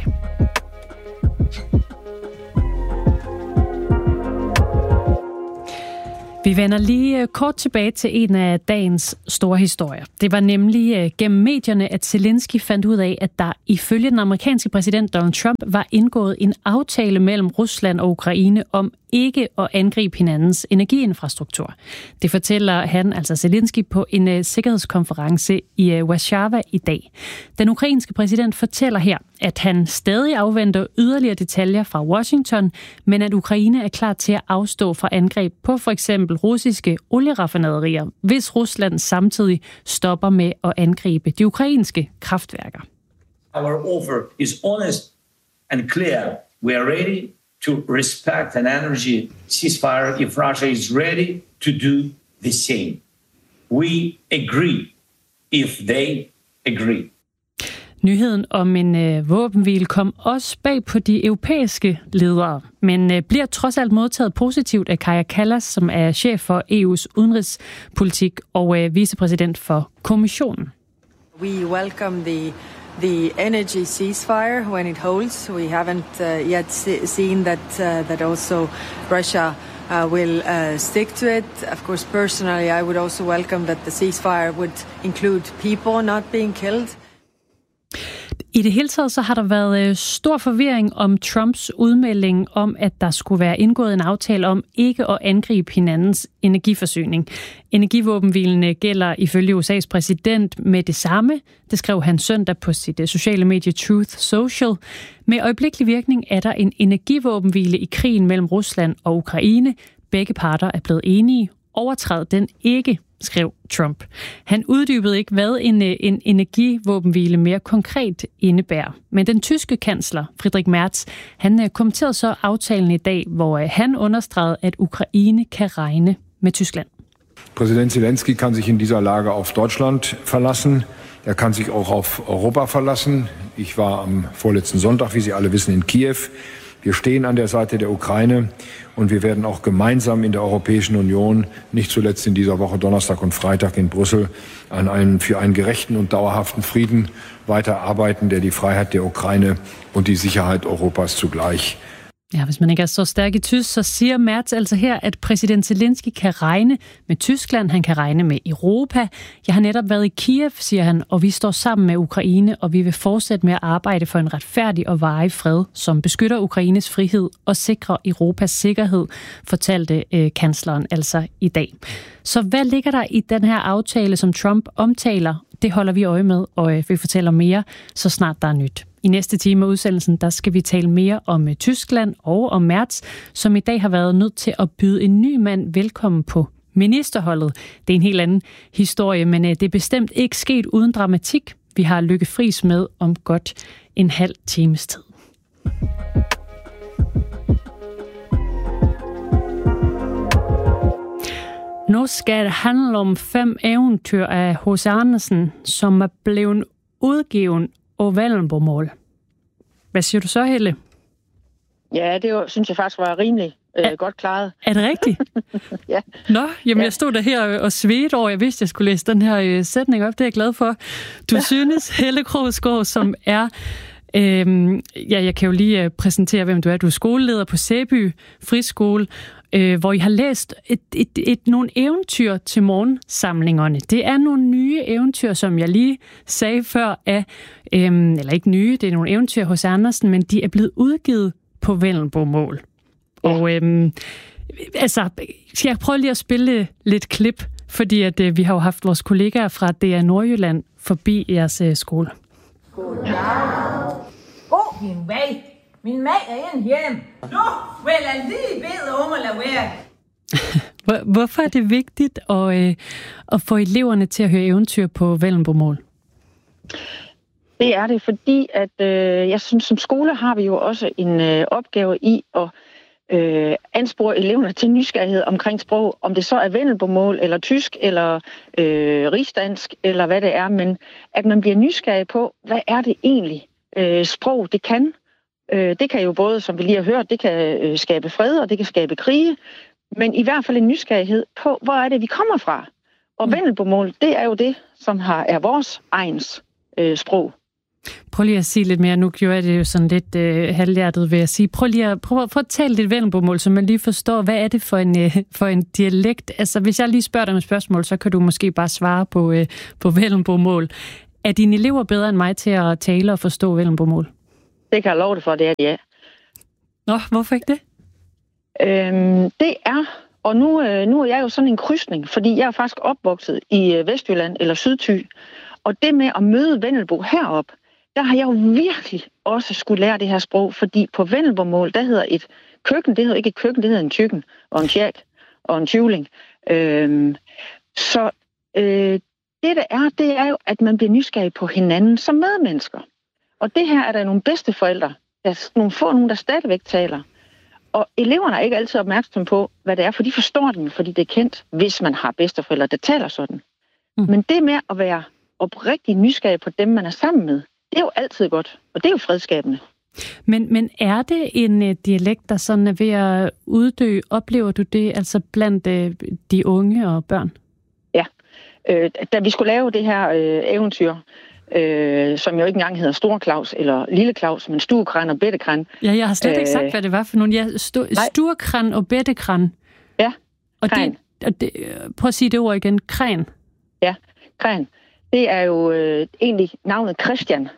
Vi vender lige kort tilbage til en af dagens store historier. Det var nemlig gennem medierne, at Zelensky fandt ud af, at der ifølge den amerikanske præsident Donald Trump var indgået en aftale mellem Rusland og Ukraine om ikke at angribe hinandens energiinfrastruktur. Det fortæller han, altså Zelensky, på en uh, sikkerhedskonference i uh, Warszawa i dag. Den ukrainske præsident fortæller her, at han stadig afventer yderligere detaljer fra Washington, men at Ukraine er klar til at afstå fra angreb på for eksempel russiske olieraffinaderier, hvis Rusland samtidig stopper med at angribe de ukrainske kraftværker. Our offer is honest and clear. We are ready to respect an energy ceasefire if Russia is ready to do the same. We agree if they agree. Nyheden om en øh, våbenhvile kom også bag på de europæiske ledere, men øh, bliver trods alt modtaget positivt af Kaja Kallas, som er chef for E U's udenrigspolitik og øh, vicepræsident for kommissionen. We welcome the the energy ceasefire when it holds. We haven't uh, yet seen that uh, that also Russia uh, will uh, stick to it. Of course, personally, I would also welcome that the ceasefire would include people not being killed. I det hele taget så har der været stor forvirring om Trumps udmelding om, at der skulle være indgået en aftale om ikke at angribe hinandens energiforsyning. Energivåbenhvilen gælder ifølge U S A's præsident med det samme. Det skrev han søndag på sit sociale medie Truth Social. Med øjeblikkelig virkning er der en energivåbenhvile i krigen mellem Rusland og Ukraine. Begge parter er blevet enige. Overtræd den ikke, skrev Trump. Han uddybede ikke, hvad en, en energivåbenhvile mere konkret indebærer. Men den tyske kansler, Friedrich Merz, han kommenterede så aftalen i dag, hvor han understregede, at Ukraine kan regne med Tyskland. Präsident Zelensky kann sich in dieser Lage auf Deutschland verlassen. Er kann sich auch auf Europa verlassen. Ich war am vorletzten Sonntag, wie Sie alle wissen, in Kiew. Wir stehen an der Seite der Ukraine und wir werden auch gemeinsam in der Europäischen Union, nicht zuletzt in dieser Woche Donnerstag und Freitag in Brüssel, an einem, für einen gerechten und dauerhaften Frieden weiterarbeiten, der die Freiheit der Ukraine und die Sicherheit Europas zugleich. Ja, hvis man ikke er så stærk i tysk, så siger Merz altså her, at præsident Zelensky kan regne med Tyskland, han kan regne med Europa. Jeg har netop været i Kiev, siger han, og vi står sammen med Ukraine, og vi vil fortsætte med at arbejde for en retfærdig og varig fred, som beskytter Ukraines frihed og sikrer Europas sikkerhed, fortalte øh, kansleren altså i dag. Så hvad ligger der i den her aftale, som Trump omtaler? Det holder vi øje med, og øh, vi fortæller mere, så snart der er nyt. I næste time af udsendelsen, der skal vi tale mere om Tyskland og om Merz, som i dag har været nødt til at byde en ny mand velkommen på ministerholdet. Det er en helt anden historie, men det er bestemt ikke sket uden dramatik. Vi har Lykke Friis med om godt en halv times tid. Nu skal det handle om fem eventyr af H C Andersen, som er blevet udgivet og Wallenborg-mål. Hvad siger du så, Helle? Ja, det jo, synes jeg faktisk var rimelig øh, er, godt klaret. Er det rigtigt? Ja. Nå, jamen ja. Jeg stod der her og svedte over, jeg vidste, jeg skulle læse den her øh, sætning op. Det er jeg glad for. Du ja. synes, Helle Krogsgaard, som er... Øhm, ja, jeg kan jo lige øh, præsentere, hvem du er. Du er skoleleder på Sæby Friskole, øh, hvor I har læst et, et, et, et, nogle eventyr til morgensamlingerne. Det er nogle nye eventyr, som jeg lige sagde før, af, øhm, eller ikke nye, det er nogle eventyr hos Andersen, men de er blevet udgivet på Wallenborg-mål. Ja. Og øhm, altså, skal jeg prøve lige at spille lidt klip, fordi at, øh, vi har jo haft vores kollegaer fra D R Nordjylland forbi jeres øh, skole. Goddag. God min vej. Min mand er inde hjem. Nu vil jeg lige bede om at lade være. Hvorfor er det vigtigt at, øh, at få eleverne til at høre eventyr på Wallenborg-mål? Det er det, fordi at øh, jeg synes, som skole har vi jo også en øh, opgave i at øh, anspore eleverne til nysgerrighed omkring sprog, om det så er vendelbomål, eller tysk, eller øh, rigsdansk, eller hvad det er, men at man bliver nysgerrig på, hvad er det egentlig øh, sprog, det kan. Øh, det kan jo både, som vi lige har hørt, det kan øh, skabe fred, og det kan skabe krige, men i hvert fald en nysgerrighed på, hvor er det, vi kommer fra. Og mm. vendelbomål, det er jo det, som har, er vores egens øh, sprog. Prøv lige at sige lidt mere. Nu gjorde jeg det jo sådan lidt øh, halvhjertet ved at sige. Prøv lige at, prøv, prøv at tale lidt vendelbomål, så man lige forstår, hvad er det for en, øh, for en dialekt? Altså, hvis jeg lige spørger dig med spørgsmål, så kan du måske bare svare på, øh, på vendelbomål. Er dine elever bedre end mig til at tale og forstå vendelbomål? Det kan jeg love dig for, det er ja. Nå, hvorfor ikke det? Øhm, det er, og nu, øh, nu er jeg jo sådan en krydsning, fordi jeg er faktisk opvokset i øh, Vestjylland eller Sydthy. Og det med at møde vendelbo herop, der har jeg jo virkelig også skulle lære det her sprog, fordi på vendelbomål, der hedder et køkken, det hedder ikke et køkken, det hedder en tykken, og en tjek, og en tyvling. Øhm, så øh, det der er, det er jo, at man bliver nysgerrig på hinanden som medmennesker. Og det her er der nogle bedsteforældre, der er nogle få, nogen, der stadigvæk taler. Og eleverne er ikke altid opmærksomme på, hvad det er, for de forstår dem, fordi det er kendt, hvis man har bedsteforældre, der taler sådan. Mm. Men det med at være oprigtig nysgerrig på dem, man er sammen med, det er jo altid godt, og det er jo fredskabende. Men, men er det en uh, dialekt, der sådan er ved at uddø? Oplever du det altså blandt uh, de unge og børn? Ja. Øh, da vi skulle lave det her øh, eventyr, øh, som jo ikke engang hedder Stor Claus eller Lille Claus, men Stuekran og Bettekran. Ja, jeg har slet øh, ikke sagt, hvad det var for nogle. Ja, stu- Stuekran og Bettekran. Ja, og det, og det, prøv at sige det ord igen. Kran. Ja, Kran. Det er jo øh, egentlig navnet Christian,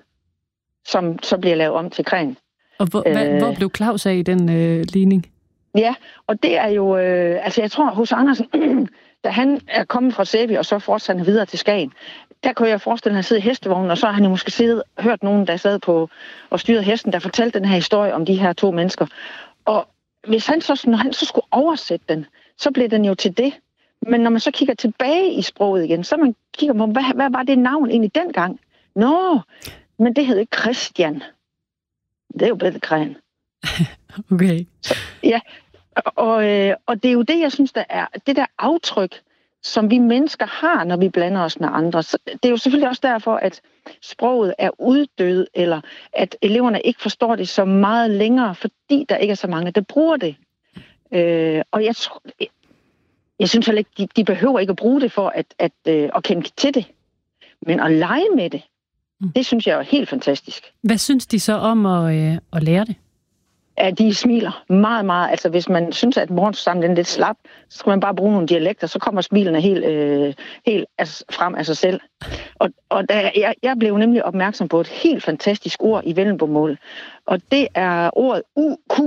som så bliver lavet om til Kran. Og hvor, øh, hvad, hvor blev Claus af i den øh, ligning? Ja, og det er jo, øh, altså jeg tror hos Andersen, da han er kommet fra Sæby, og så fortsatte han videre til Skagen, der kunne jeg forestille, at han sidder i hestevognen, og så har han jo måske siddet, hørt nogen, der sad på og styrede hesten, der fortalte den her historie om de her to mennesker. Og hvis han så, når han så skulle oversætte den, så blev den jo til det. Men når man så kigger tilbage i sproget igen, så man kigger på, hvad, hvad var det navn egentlig dengang? Nå, men det hed ikke Christian. Det er jo Bettekran. Okay. Så, ja, og, øh, og det er jo det, jeg synes, der er det der aftryk, som vi mennesker har, når vi blander os med andre. Så det er jo selvfølgelig også derfor, at sproget er uddød, eller at eleverne ikke forstår det så meget længere, fordi der ikke er så mange, der bruger det. Øh, og jeg tror... Jeg synes heller ikke, de, de behøver ikke at bruge det for at, at, at, at kende til det. Men at lege med det, mm. det synes jeg er helt fantastisk. Hvad synes de så om at, øh, at lære det? At de smiler meget, meget. Altså hvis man synes, at morgensamlingen er lidt slap, så skal man bare bruge nogle dialekter, så kommer smilene helt, øh, helt altså, frem af sig selv. Og, og der, jeg, jeg blev nemlig opmærksom på et helt fantastisk ord i vendelbomål. Og det er ordet U Q.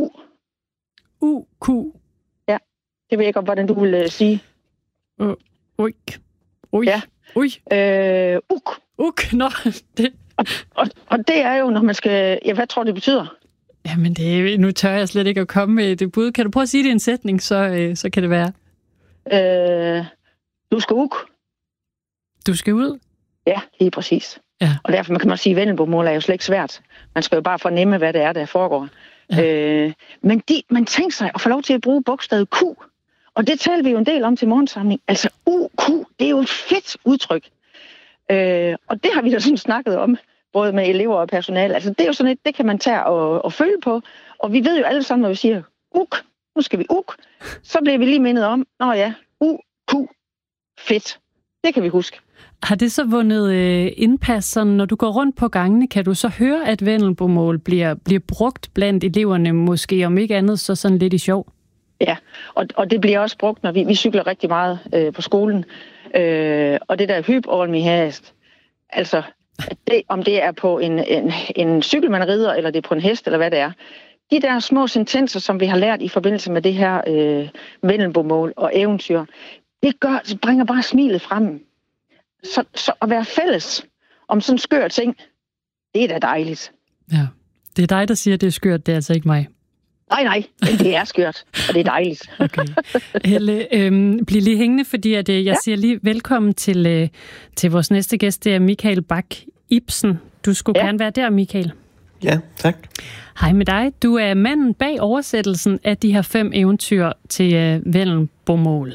U Q. Det ved jeg ikke, hvordan du vil uh, sige. Uh, ui. Ui. Ja. Ui. Øh, uk. Uk, nå. Det. Og, og, og det er jo, når man skal... Ja, hvad tror du, det betyder? Jamen, det, nu tør jeg slet ikke at komme med det bud. Kan du prøve at sige det i en sætning, så, øh, så kan det være. Øh, du skal uk. Du skal ud? Ja, lige præcis. Ja. Og derfor kan man sige, at vendelbomål er jo slet ikke svært. Man skal jo bare fornemme, hvad det er, der foregår. Ja. Øh, men de, man tænker sig at få lov til at bruge bogstavet Q. Og det taler vi jo en del om til morgensamling. Altså U Q, det er jo et fedt udtryk. Øh, og det har vi da sådan snakket om, både med elever og personale. Altså det er jo sådan et, det kan man tage og, og følge på. Og vi ved jo alle sammen, når vi siger uk, nu skal vi uk, så bliver vi lige mindet om, nå ja, U Q, fedt. Det kan vi huske. Har det så vundet øh, indpas, sådan, når du går rundt på gangene, kan du så høre, at vendelbomål bliver, bliver brugt blandt eleverne, måske om ikke andet, så sådan lidt i sjov? Ja, og, og det bliver også brugt, når vi, vi cykler rigtig meget øh, på skolen. Øh, og det der hyb over mig hast, altså det, om det er på en, en, en cykel, man rider, eller det er på en hest, eller hvad det er. De der små sentenser, som vi har lært i forbindelse med det her øh, vendelbomål og eventyr, det, gør, det bringer bare smilet frem. Så, så at være fælles om sådan en skør ting, det er da dejligt. Ja, det er dig, der siger, at det er skørt, det er altså ikke mig. Nej, nej, men det er skørt, og det er dejligt. Okay. Helle, øhm, bliv lige hængende, fordi at, jeg ja. siger lige velkommen til, øh, til vores næste gæst, det er Michael Bach Ibsen. Du skulle ja. gerne være der, Michael. Ja, tak. Hej med dig. Du er manden bag oversættelsen af de her fem eventyr til uh, Vendelbomål.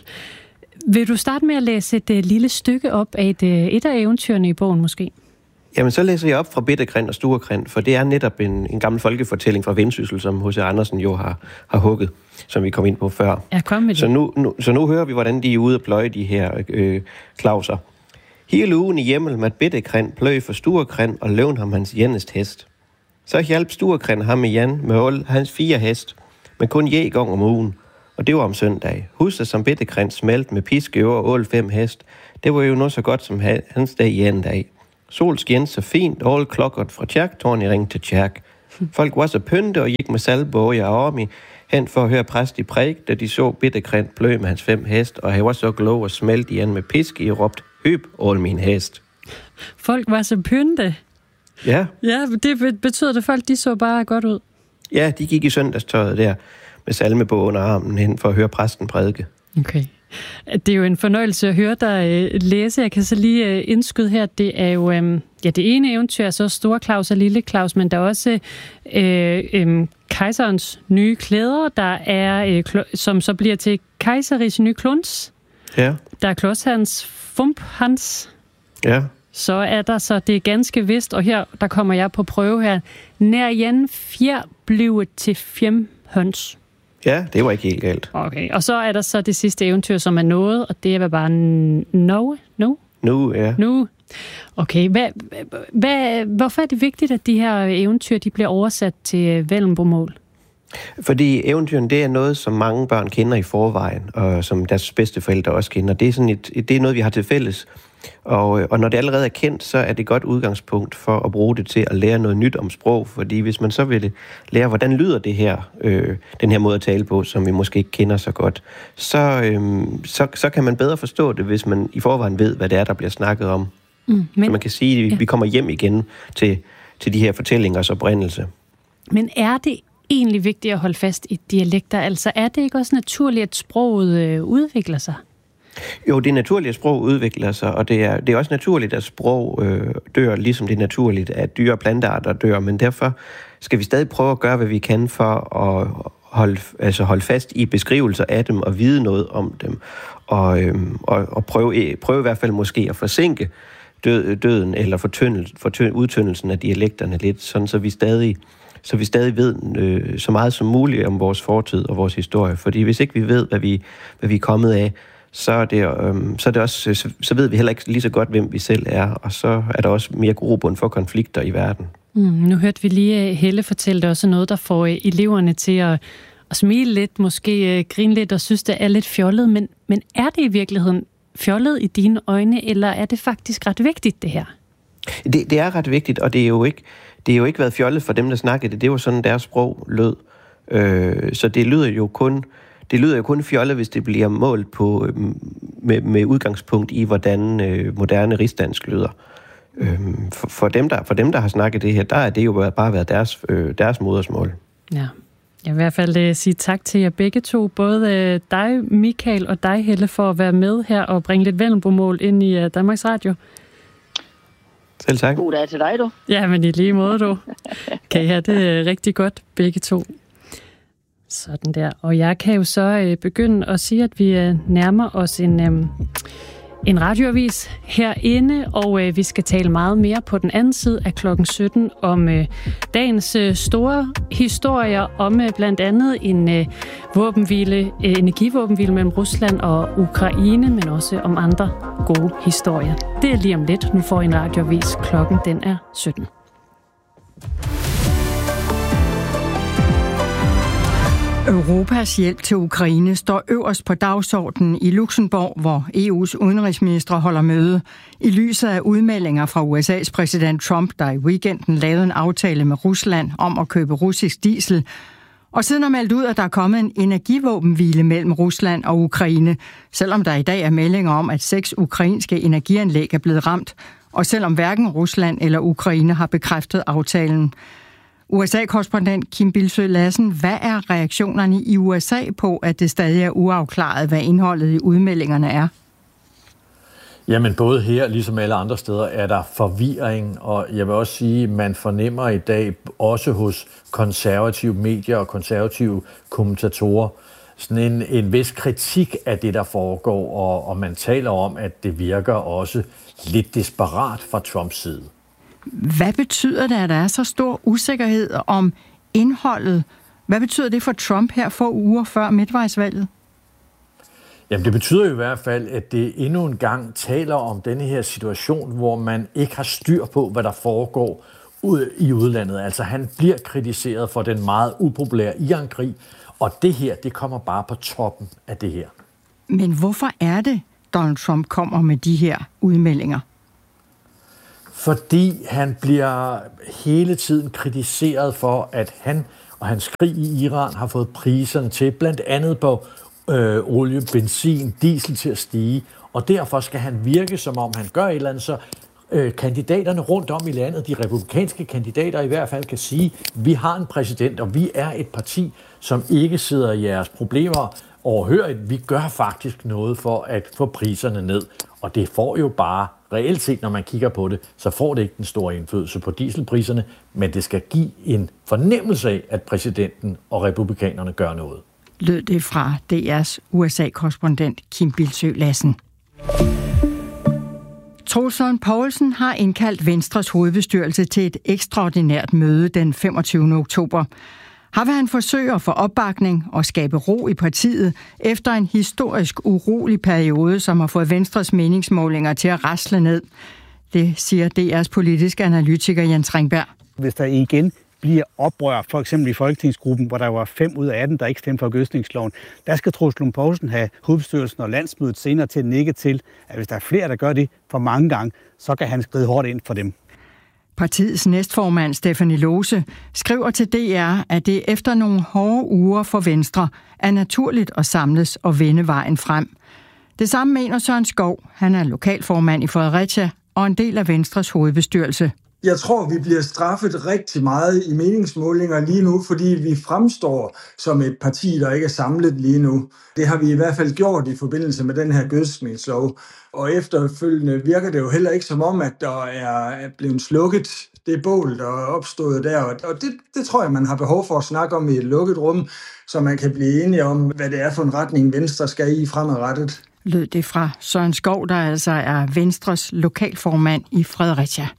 Vil du starte med at læse et uh, lille stykke op af et, uh, et af eventyrene i bogen måske? Jamen, så læser jeg op fra Bittegrind og Sturegrind, for det er netop en, en gammel folkefortælling fra Vendsyssel, som H C Andersen jo har, har hugget, som vi kom ind på før. Ja, kom med det. Så nu, nu, så nu hører vi, hvordan de er ude at pløje de her øh, klauser. Hele ugen i hjemmel med Bittegrind pløj for Sturegrind og løvn ham hans jennest hest. Så hjalp Sturegrind ham med Jan med all hans fire hest, men kun je gang om ugen, og det var om søndag. Huset som Bittegrind smelt med piske over all fem hest, det var jo noget så godt som hans dag i anden dag. Sol skjente så fint, all klokkert fra kirketårn i ring til kirk. Folk var så pynte og gik med salgbog i armi hen for at høre præst i præk, da de så Bittegrind plø med hans fem hest, og han var så glad og smelt igen med piske i råbt, høb all min hest. Folk var så pynte? Ja. Ja, det betyder det, at folk de så bare godt ud? Ja, de gik i søndagstøjet der med salmebog under armen hen for at høre præsten prædike. Okay. Det er jo en fornøjelse at høre dig læse. Jeg kan så lige indskyde her, det er jo øhm, ja, det ene eventyr er så Store Claus og Lille Claus, men der er også øh, øh, kejserens nye klæder, der er, øh, kl- som så bliver til kejseris nye kluns. Ja. Der er Klods Hans, Fump Hans. Ja. Så er der så, det er ganske vist, og her, der kommer jeg på prøve her. Nær Jan fjer bliver til fjem høns. Ja, det var ikke helt galt. Okay, og så er der så det sidste eventyr, som er noget, og det er bare no, no? Nu, ja. Nu. Okay, hvad, hvad, hvorfor er det vigtigt, at de her eventyr, de bliver oversat til Vendelbomål? Fordi eventyrene, det er noget, som mange børn kender i forvejen, og som deres bedsteforældre også kender. Det er, sådan et, det er noget, vi har til fælles. Og, og når det allerede er kendt, så er det et godt udgangspunkt for at bruge det til at lære noget nyt om sprog. Fordi hvis man så vil lære, hvordan lyder det her, øh, den her måde at tale på, som vi måske ikke kender så godt, så, øh, så, så kan man bedre forstå det, hvis man i forvejen ved, hvad det er, der bliver snakket om. Mm, men, så man kan sige, at vi, ja. vi kommer hjem igen til, til de her fortællingers oprindelse. Men er det egentlig vigtigt at holde fast i dialekter? Altså er det ikke også naturligt, at sproget øh, udvikler sig? Jo, det er naturligt, at sprog udvikler sig, og det er, det er også naturligt, at sprog øh, dør, ligesom det er naturligt, at dyre og plantearter dør, men derfor skal vi stadig prøve at gøre, hvad vi kan for at holde, altså holde fast i beskrivelser af dem og vide noget om dem, og, øh, og, og prøve, prøve i hvert fald måske at forsinke død, døden eller fortyndel, fortynd, udtyndelsen af dialekterne lidt, sådan så vi stadig så vi stadig ved øh, så meget som muligt om vores fortid og vores historie, fordi hvis ikke vi ved, hvad vi, hvad vi er kommet af, så er, det, øhm, så er det også, så, så ved vi heller ikke lige så godt, hvem vi selv er, og så er der også mere grobund for konflikter i verden. Mm, nu hørte vi lige Helle fortælle det også noget, der får eleverne til at, at smile lidt, måske grine lidt og synes, det er lidt fjollet, men, men er det i virkeligheden fjollet i dine øjne, eller er det faktisk ret vigtigt, det her? Det, det er ret vigtigt, og det er jo ikke, det er jo ikke været fjollet for dem, der snakkede det. Det var sådan, deres sprog lød. Øh, så det lyder jo kun Det lyder jo kun fjollet, hvis det bliver målt på, med, med udgangspunkt i, hvordan øh, moderne rigsdansk lyder. Øh, for, for, dem, der, for dem, der har snakket det her, der er det jo bare været deres, øh, deres modersmål. Ja, jeg vil i hvert fald øh, sige tak til jer begge to, både øh, dig, Michael, og dig, Helle, for at være med her og bringe lidt Vendelbomål ind i øh, Danmarks Radio. Selv tak. God dag til dig, du. Ja, men i lige måde, du. Kan I have det øh, rigtig godt, begge to. Sådan der. Og jeg kan jo så øh, begynde at sige, at vi øh, nærmer os en, øh, en radioavis herinde, og øh, vi skal tale meget mere på den anden side af klokken sytten om øh, dagens øh, store historier om øh, blandt andet en øh, våbenhvile, øh, energivåbenhvile mellem Rusland og Ukraine, men også om andre gode historier. Det er lige om lidt. Nu får I en radioavis. Klokken den er sytten. Europas hjælp til Ukraine står øverst på dagsordenen i Luxembourg, hvor E U's udenrigsministre holder møde. I lyset af udmeldinger fra U S A's præsident Trump, der i weekenden lavede en aftale med Rusland om at købe russisk diesel, og siden har meldt ud, at der er kommet en energivåbenhvile mellem Rusland og Ukraine, selvom der i dag er meldinger om, at seks ukrainske energianlæg er blevet ramt, og selvom hverken Rusland eller Ukraine har bekræftet aftalen. U S A-korrespondent Kim Bildsøe Lassen, hvad er reaktionerne i U S A på, at det stadig er uafklaret, hvad indholdet i udmeldingerne er? Jamen både her, ligesom alle andre steder, er der forvirring, og jeg vil også sige, at man fornemmer i dag, også hos konservative medier og konservative kommentatorer, sådan en, en vis kritik af det, der foregår, og, og man taler om, at det virker også lidt desperat fra Trumps side. Hvad betyder det, at der er så stor usikkerhed om indholdet? Hvad betyder det for Trump her få uger før midtvejsvalget? Jamen det betyder jo i hvert fald, at det endnu en gang taler om denne her situation, hvor man ikke har styr på, hvad der foregår ud i udlandet. Altså han bliver kritiseret for den meget upopulære Iran-krig, og det her, det kommer bare på toppen af det her. Men hvorfor er det, Donald Trump kommer med de her udmeldinger? Fordi han bliver hele tiden kritiseret for, at han og hans krig i Iran har fået priserne til, blandt andet på øh, olie, benzin, diesel til at stige, og derfor skal han virke, som om han gør et eller andet, så øh, kandidaterne rundt om i landet, de republikanske kandidater i hvert fald, kan sige, vi har en præsident, og vi er et parti, som ikke sidder i jeres problemer overhørigt. Vi gør faktisk noget for at få priserne ned, og det får jo bare, reelt set, når man kigger på det, så får det ikke den store indflydelse på dieselpriserne, men det skal give en fornemmelse af, at præsidenten og republikanerne gør noget. Lød det fra D R's U S A-korrespondent Kim Bildsøe Lassen. Troels Lund Poulsen har indkaldt Venstres hovedbestyrelse til et ekstraordinært møde den femogtyvende oktober. Her vil han forsøge at få opbakning og skabe ro i partiet efter en historisk urolig periode, som har fået Venstres meningsmålinger til at rasle ned. Det siger D R's politiske analytiker Jens Ringberg. Hvis der igen bliver oprør, for eksempel i Folketingsgruppen, hvor der var fem ud af atten, der ikke stemte for gødsningsloven, der skal Troels Lund Poulsen have hovedbestyrelsen og landsmødet senere til at nikke til, at hvis der er flere, der gør det for mange gange, så kan han skride hårdt ind for dem. Partiets næstformand Stephanie Lose skriver til D R, at det efter nogle hårde uger for Venstre er naturligt at samles og vende vejen frem. Det samme mener Søren Skov. Han er lokalformand i Fredericia og en del af Venstres hovedbestyrelse. Jeg tror, vi bliver straffet rigtig meget i meningsmålinger lige nu, fordi vi fremstår som et parti, der ikke er samlet lige nu. Det har vi i hvert fald gjort i forbindelse med den her gødskningslov. Og efterfølgende virker det jo heller ikke som om, at der er blevet slukket det bål, der er opstået der. Og det, det tror jeg, man har behov for at snakke om i et lukket rum, så man kan blive enige om, hvad det er for en retning Venstre skal i fremadrettet. Lød det fra Søren Skov, der altså er Venstres lokalformand i Fredericia.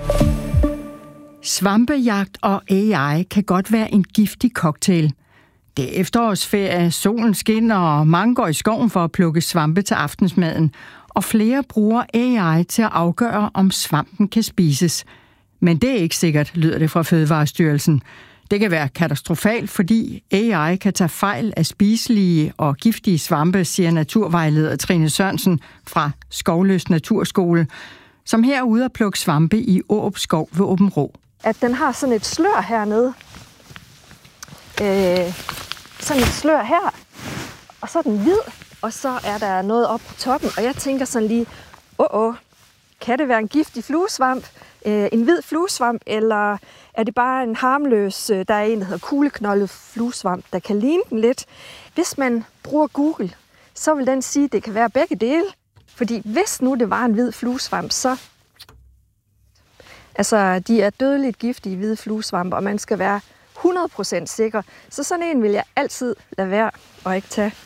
Svampejagt og A I kan godt være en giftig cocktail. Det er efterårsferie, solen skinner, og mange går i skoven for at plukke svampe til aftensmaden. Og flere bruger A I til at afgøre, om svampen kan spises. Men det er ikke sikkert, lyder det fra Fødevarestyrelsen. Det kan være katastrofalt, fordi A I kan tage fejl af spiselige og giftige svampe, siger naturvejleder Trine Sørensen fra Skovløs Naturskole, som her er ude at plukke svampe i Aarup Skov ved Aabenraa. At den har sådan et slør hernede. Øh, sådan et slør her. Og så er den hvid, og så er der noget op på toppen. Og jeg tænker sådan lige, åh, åh, kan det være en giftig fluesvamp? Øh, en hvid fluesvamp, eller er det bare en harmløs, der er en, der hedder kugleknoldet fluesvamp, der kan ligne den lidt? Hvis man bruger Google, så vil den sige, at det kan være begge dele. Fordi hvis nu det var en hvid fluesvamp, så... Altså, de er dødeligt giftige hvide fluesvampe, og man skal være hundrede procent sikker. Så sådan en vil jeg altid lade være og ikke tage.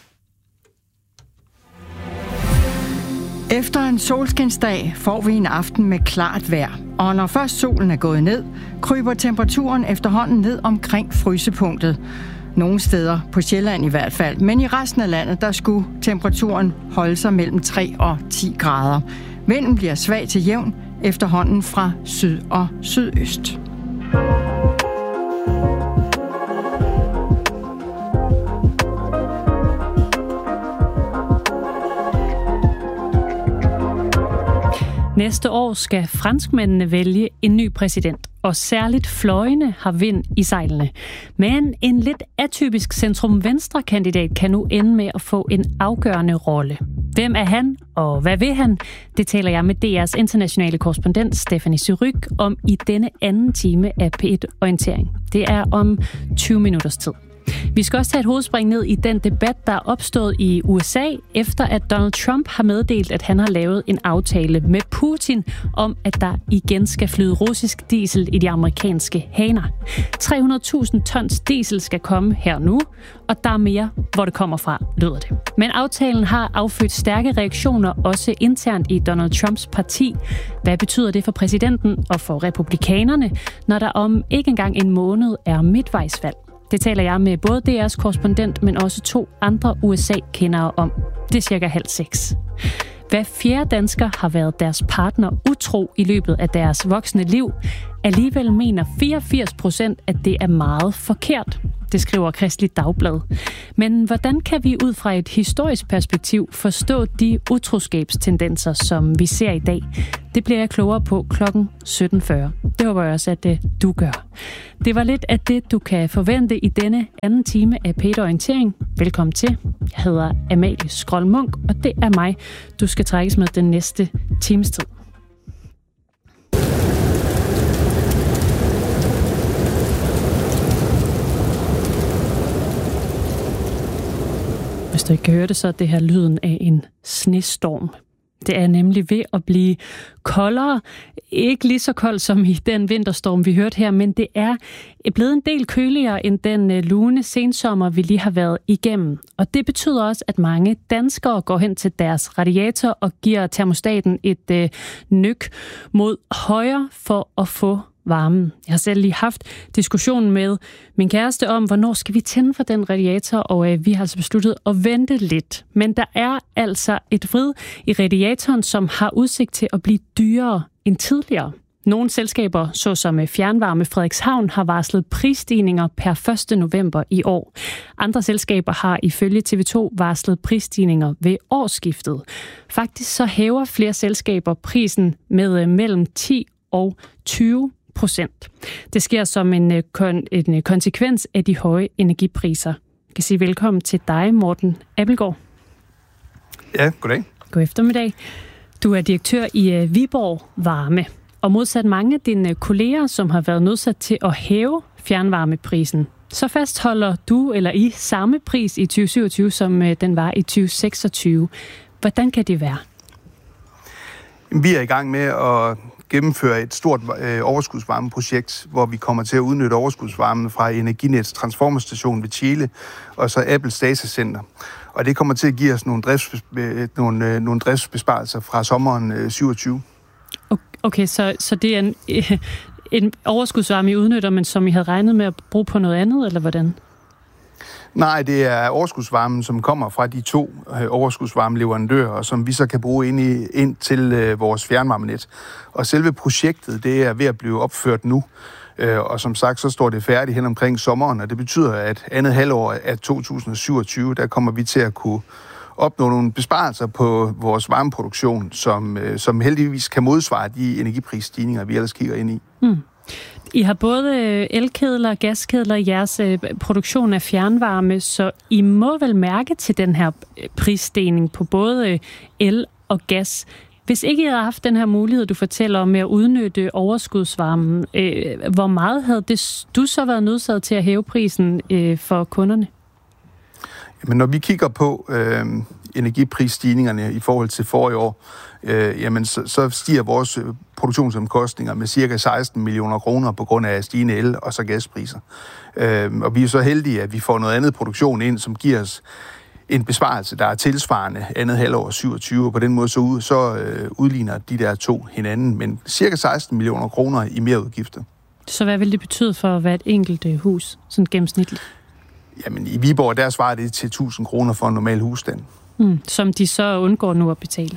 Efter en solskinsdag får vi en aften med klart vejr. Og når først solen er gået ned, kryber temperaturen efterhånden ned omkring frysepunktet. Nogle steder, på Sjælland i hvert fald, men i resten af landet, der skulle temperaturen holde sig mellem tre og ti grader. Vinden bliver svag til jævn, efterhånden fra syd og sydøst. Næste år skal franskmændene vælge en ny præsident, og særligt fløjene har vind i sejlene. Men en lidt atypisk centrum-venstre-kandidat kan nu ende med at få en afgørende rolle. Hvem er han, og hvad vil han? Det taler jeg med D R's internationale korrespondent Stephanie Surrugue om i denne anden time af P et Orientering. Det er om tyve minutters tid. Vi skal også tage et hovedspring ned i den debat, der er opstået i U S A, efter at Donald Trump har meddelt, at han har lavet en aftale med Putin om, at der igen skal flyde russisk diesel i de amerikanske haner. tre hundrede tusind tons diesel skal komme her nu, og der er mere, hvor det kommer fra, lyder det. Men aftalen har affødt stærke reaktioner, også internt i Donald Trumps parti. Hvad betyder det for præsidenten og for republikanerne, når der om ikke engang en måned er midtvejsvalg? Det taler jeg med både D R's korrespondent, men også to andre U S A-kendere om. Det er cirka halv seks. Hver fjerde dansker har været deres partner utro i løbet af deres voksne liv. Alligevel mener fireogfirs procent, at det er meget forkert. Det skriver Kristeligt Dagblad. Men hvordan kan vi ud fra et historisk perspektiv forstå de utroskabstendenser, som vi ser i dag? Det bliver jeg klogere på klokken sytten fyrre. Det håber jeg også, at du gør. Det var lidt af det, du kan forvente i denne anden time af P et Orientering. Velkommen til. Jeg hedder Amalie Skrold Munk, og det er mig, du skal trækkes med den næste times tid. Hvis du ikke kan høre det, så er det her lyden af en snestorm. Det er nemlig ved at blive koldere. Ikke lige så koldt som i den vinterstorm, vi hørte her, men det er blevet en del køligere end den lune sensommer, vi lige har været igennem. Og det betyder også, at mange danskere går hen til deres radiator og giver termostaten et øh, nyk mod højre for at få varmen. Jeg har selv lige haft diskussionen med min kæreste om, hvornår skal vi tænde for den radiator, og øh, vi har altså besluttet at vente lidt. Men der er altså et vrid i radiatoren, som har udsigt til at blive dyrere end tidligere. Nogle selskaber, såsom Fjernvarme Frederikshavn, har varslet prisstigninger per første november i år. Andre selskaber har ifølge T V to varslet prisstigninger ved årsskiftet. Faktisk så hæver flere selskaber prisen med mellem ti og tyve procent. Det sker som en, en konsekvens af de høje energipriser. Jeg kan sige velkommen til dig, Morten Abildgaard. Ja, goddag. God eftermiddag. Du er direktør i Viborg Varme, og modsat mange af dine kolleger, som har været nødsat til at hæve fjernvarmeprisen, så fastholder du eller I samme pris i tyve syvogtyve, som den var i tyve seksogtyve. Hvordan kan det være? Vi er i gang med at gennemføre et stort øh, overskudsvarmeprojekt, hvor vi kommer til at udnytte overskudsvarmen fra Energinets transformerstation ved Tjele og så Apples datacenter. Og det kommer til at give os nogle, drifts, øh, nogle, øh, nogle driftsbesparelser fra sommeren øh, syvogtyve. Okay, så, så det er en, øh, en overskudsvarme, I udnytter, men som I havde regnet med at bruge på noget andet, eller hvordan? Nej, det er overskudsvarmen, som kommer fra de to øh, overskudsvarmeleverandører, som vi så kan bruge ind, i, ind til øh, vores fjernvarmenet. Og selve projektet, det er ved at blive opført nu. Øh, og som sagt, så står det færdigt hen omkring sommeren, og det betyder, at andet halvår af to tusind syvogtyve, der kommer vi til at kunne opnå nogle besparelser på vores varmeproduktion, som, øh, som heldigvis kan modsvare de energiprisstigninger, vi ellers kigger ind i. Mm. I har både elkedler og gaskedler i jeres produktion af fjernvarme, så I må vel mærke til den her prisstigning på både el og gas. Hvis ikke I havde haft den her mulighed, du fortæller om med at udnytte overskudsvarmen, hvor meget havde det, du så været nødsaget til at hæve prisen for kunderne? Jamen, når vi kigger på øh, energiprisstigningerne i forhold til forrige år, øh, jamen, så, så stiger vores produktionsomkostninger med cirka seksten millioner kroner på grund af stigende el- og så gaspriser. Øh, og vi er så heldige, at vi får noget andet produktion ind, som giver os en besparelse, der er tilsvarende andet halvår syvogtyve, og på den måde så, ud, så øh, udligner de der to hinanden, men cirka seksten millioner kroner i mere udgifter. Så hvad vil det betyde for hvert enkelt hus, sådan gennemsnitligt? Jamen, i Viborg, der svarer det til tusind kroner for en normal husstand. Mm, som de så undgår nu at betale?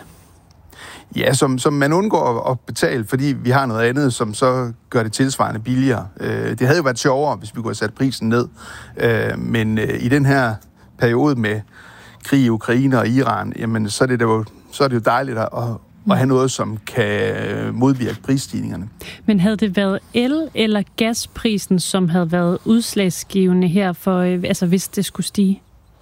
Ja, som, som man undgår at betale, fordi vi har noget andet, som så gør det tilsvarende billigere. Øh, det havde jo været sjovere, hvis vi kunne have sat prisen ned. Øh, men øh, i den her periode med krig i Ukraine og Iran, jamen, så er det jo, så er det jo dejligt at, at have noget, som kan modvirke prisstigningerne. Men havde det været el- eller gasprisen, som havde været udslagsgivende her, for, altså hvis det skulle stige?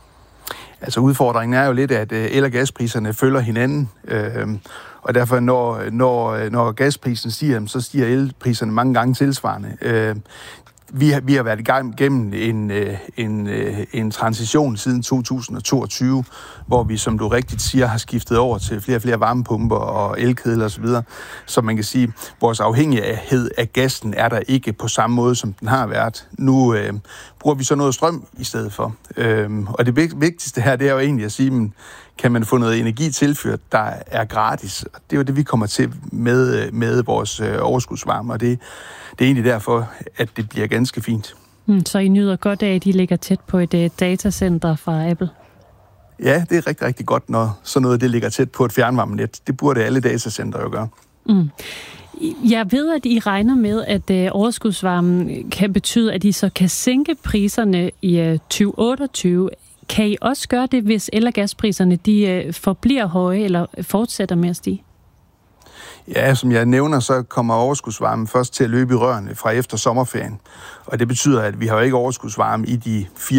Altså udfordringen er jo lidt, at el- og gaspriserne følger hinanden, øh, og derfor når, når, når gasprisen stiger, så stiger elpriserne mange gange tilsvarende. Øh, vi har, vi har været i gang gennem en, en, en transition siden to tusind og toogtyve, hvor vi, som du rigtigt siger, har skiftet over til flere og flere varmepumper og elkedler osv. Så man kan sige, at vores afhængighed af gassen er der ikke på samme måde, som den har været. Nu øh, bruger vi så noget strøm i stedet for. Øhm, og det vigtigste her, det er jo egentlig at sige, men kan man få noget energi tilført, der er gratis? Og det er jo det, vi kommer til med, med vores øh, overskudsvarme, og det, det er egentlig derfor, at det bliver ganske fint. Mm, så I nyder godt af, at de ligger tæt på et uh, datacenter fra Apple? Ja, det er rigtig, rigtig godt, når sådan noget det ligger tæt på et fjernvarmenet. Det burde alle datacenter jo gøre. Mm. Jeg ved, at I regner med, at uh, overskudsvarmen kan betyde, at I så kan sænke priserne i uh, tyve otteogtyve. Kan I også gøre det, hvis el- og gaspriserne de, uh, forbliver høje eller fortsætter med at stige? Ja, som jeg nævner, så kommer overskudsvarmen først til at løbe i rørene fra efter sommerferien. Og det betyder, at vi har jo ikke overskudsvarme i de fire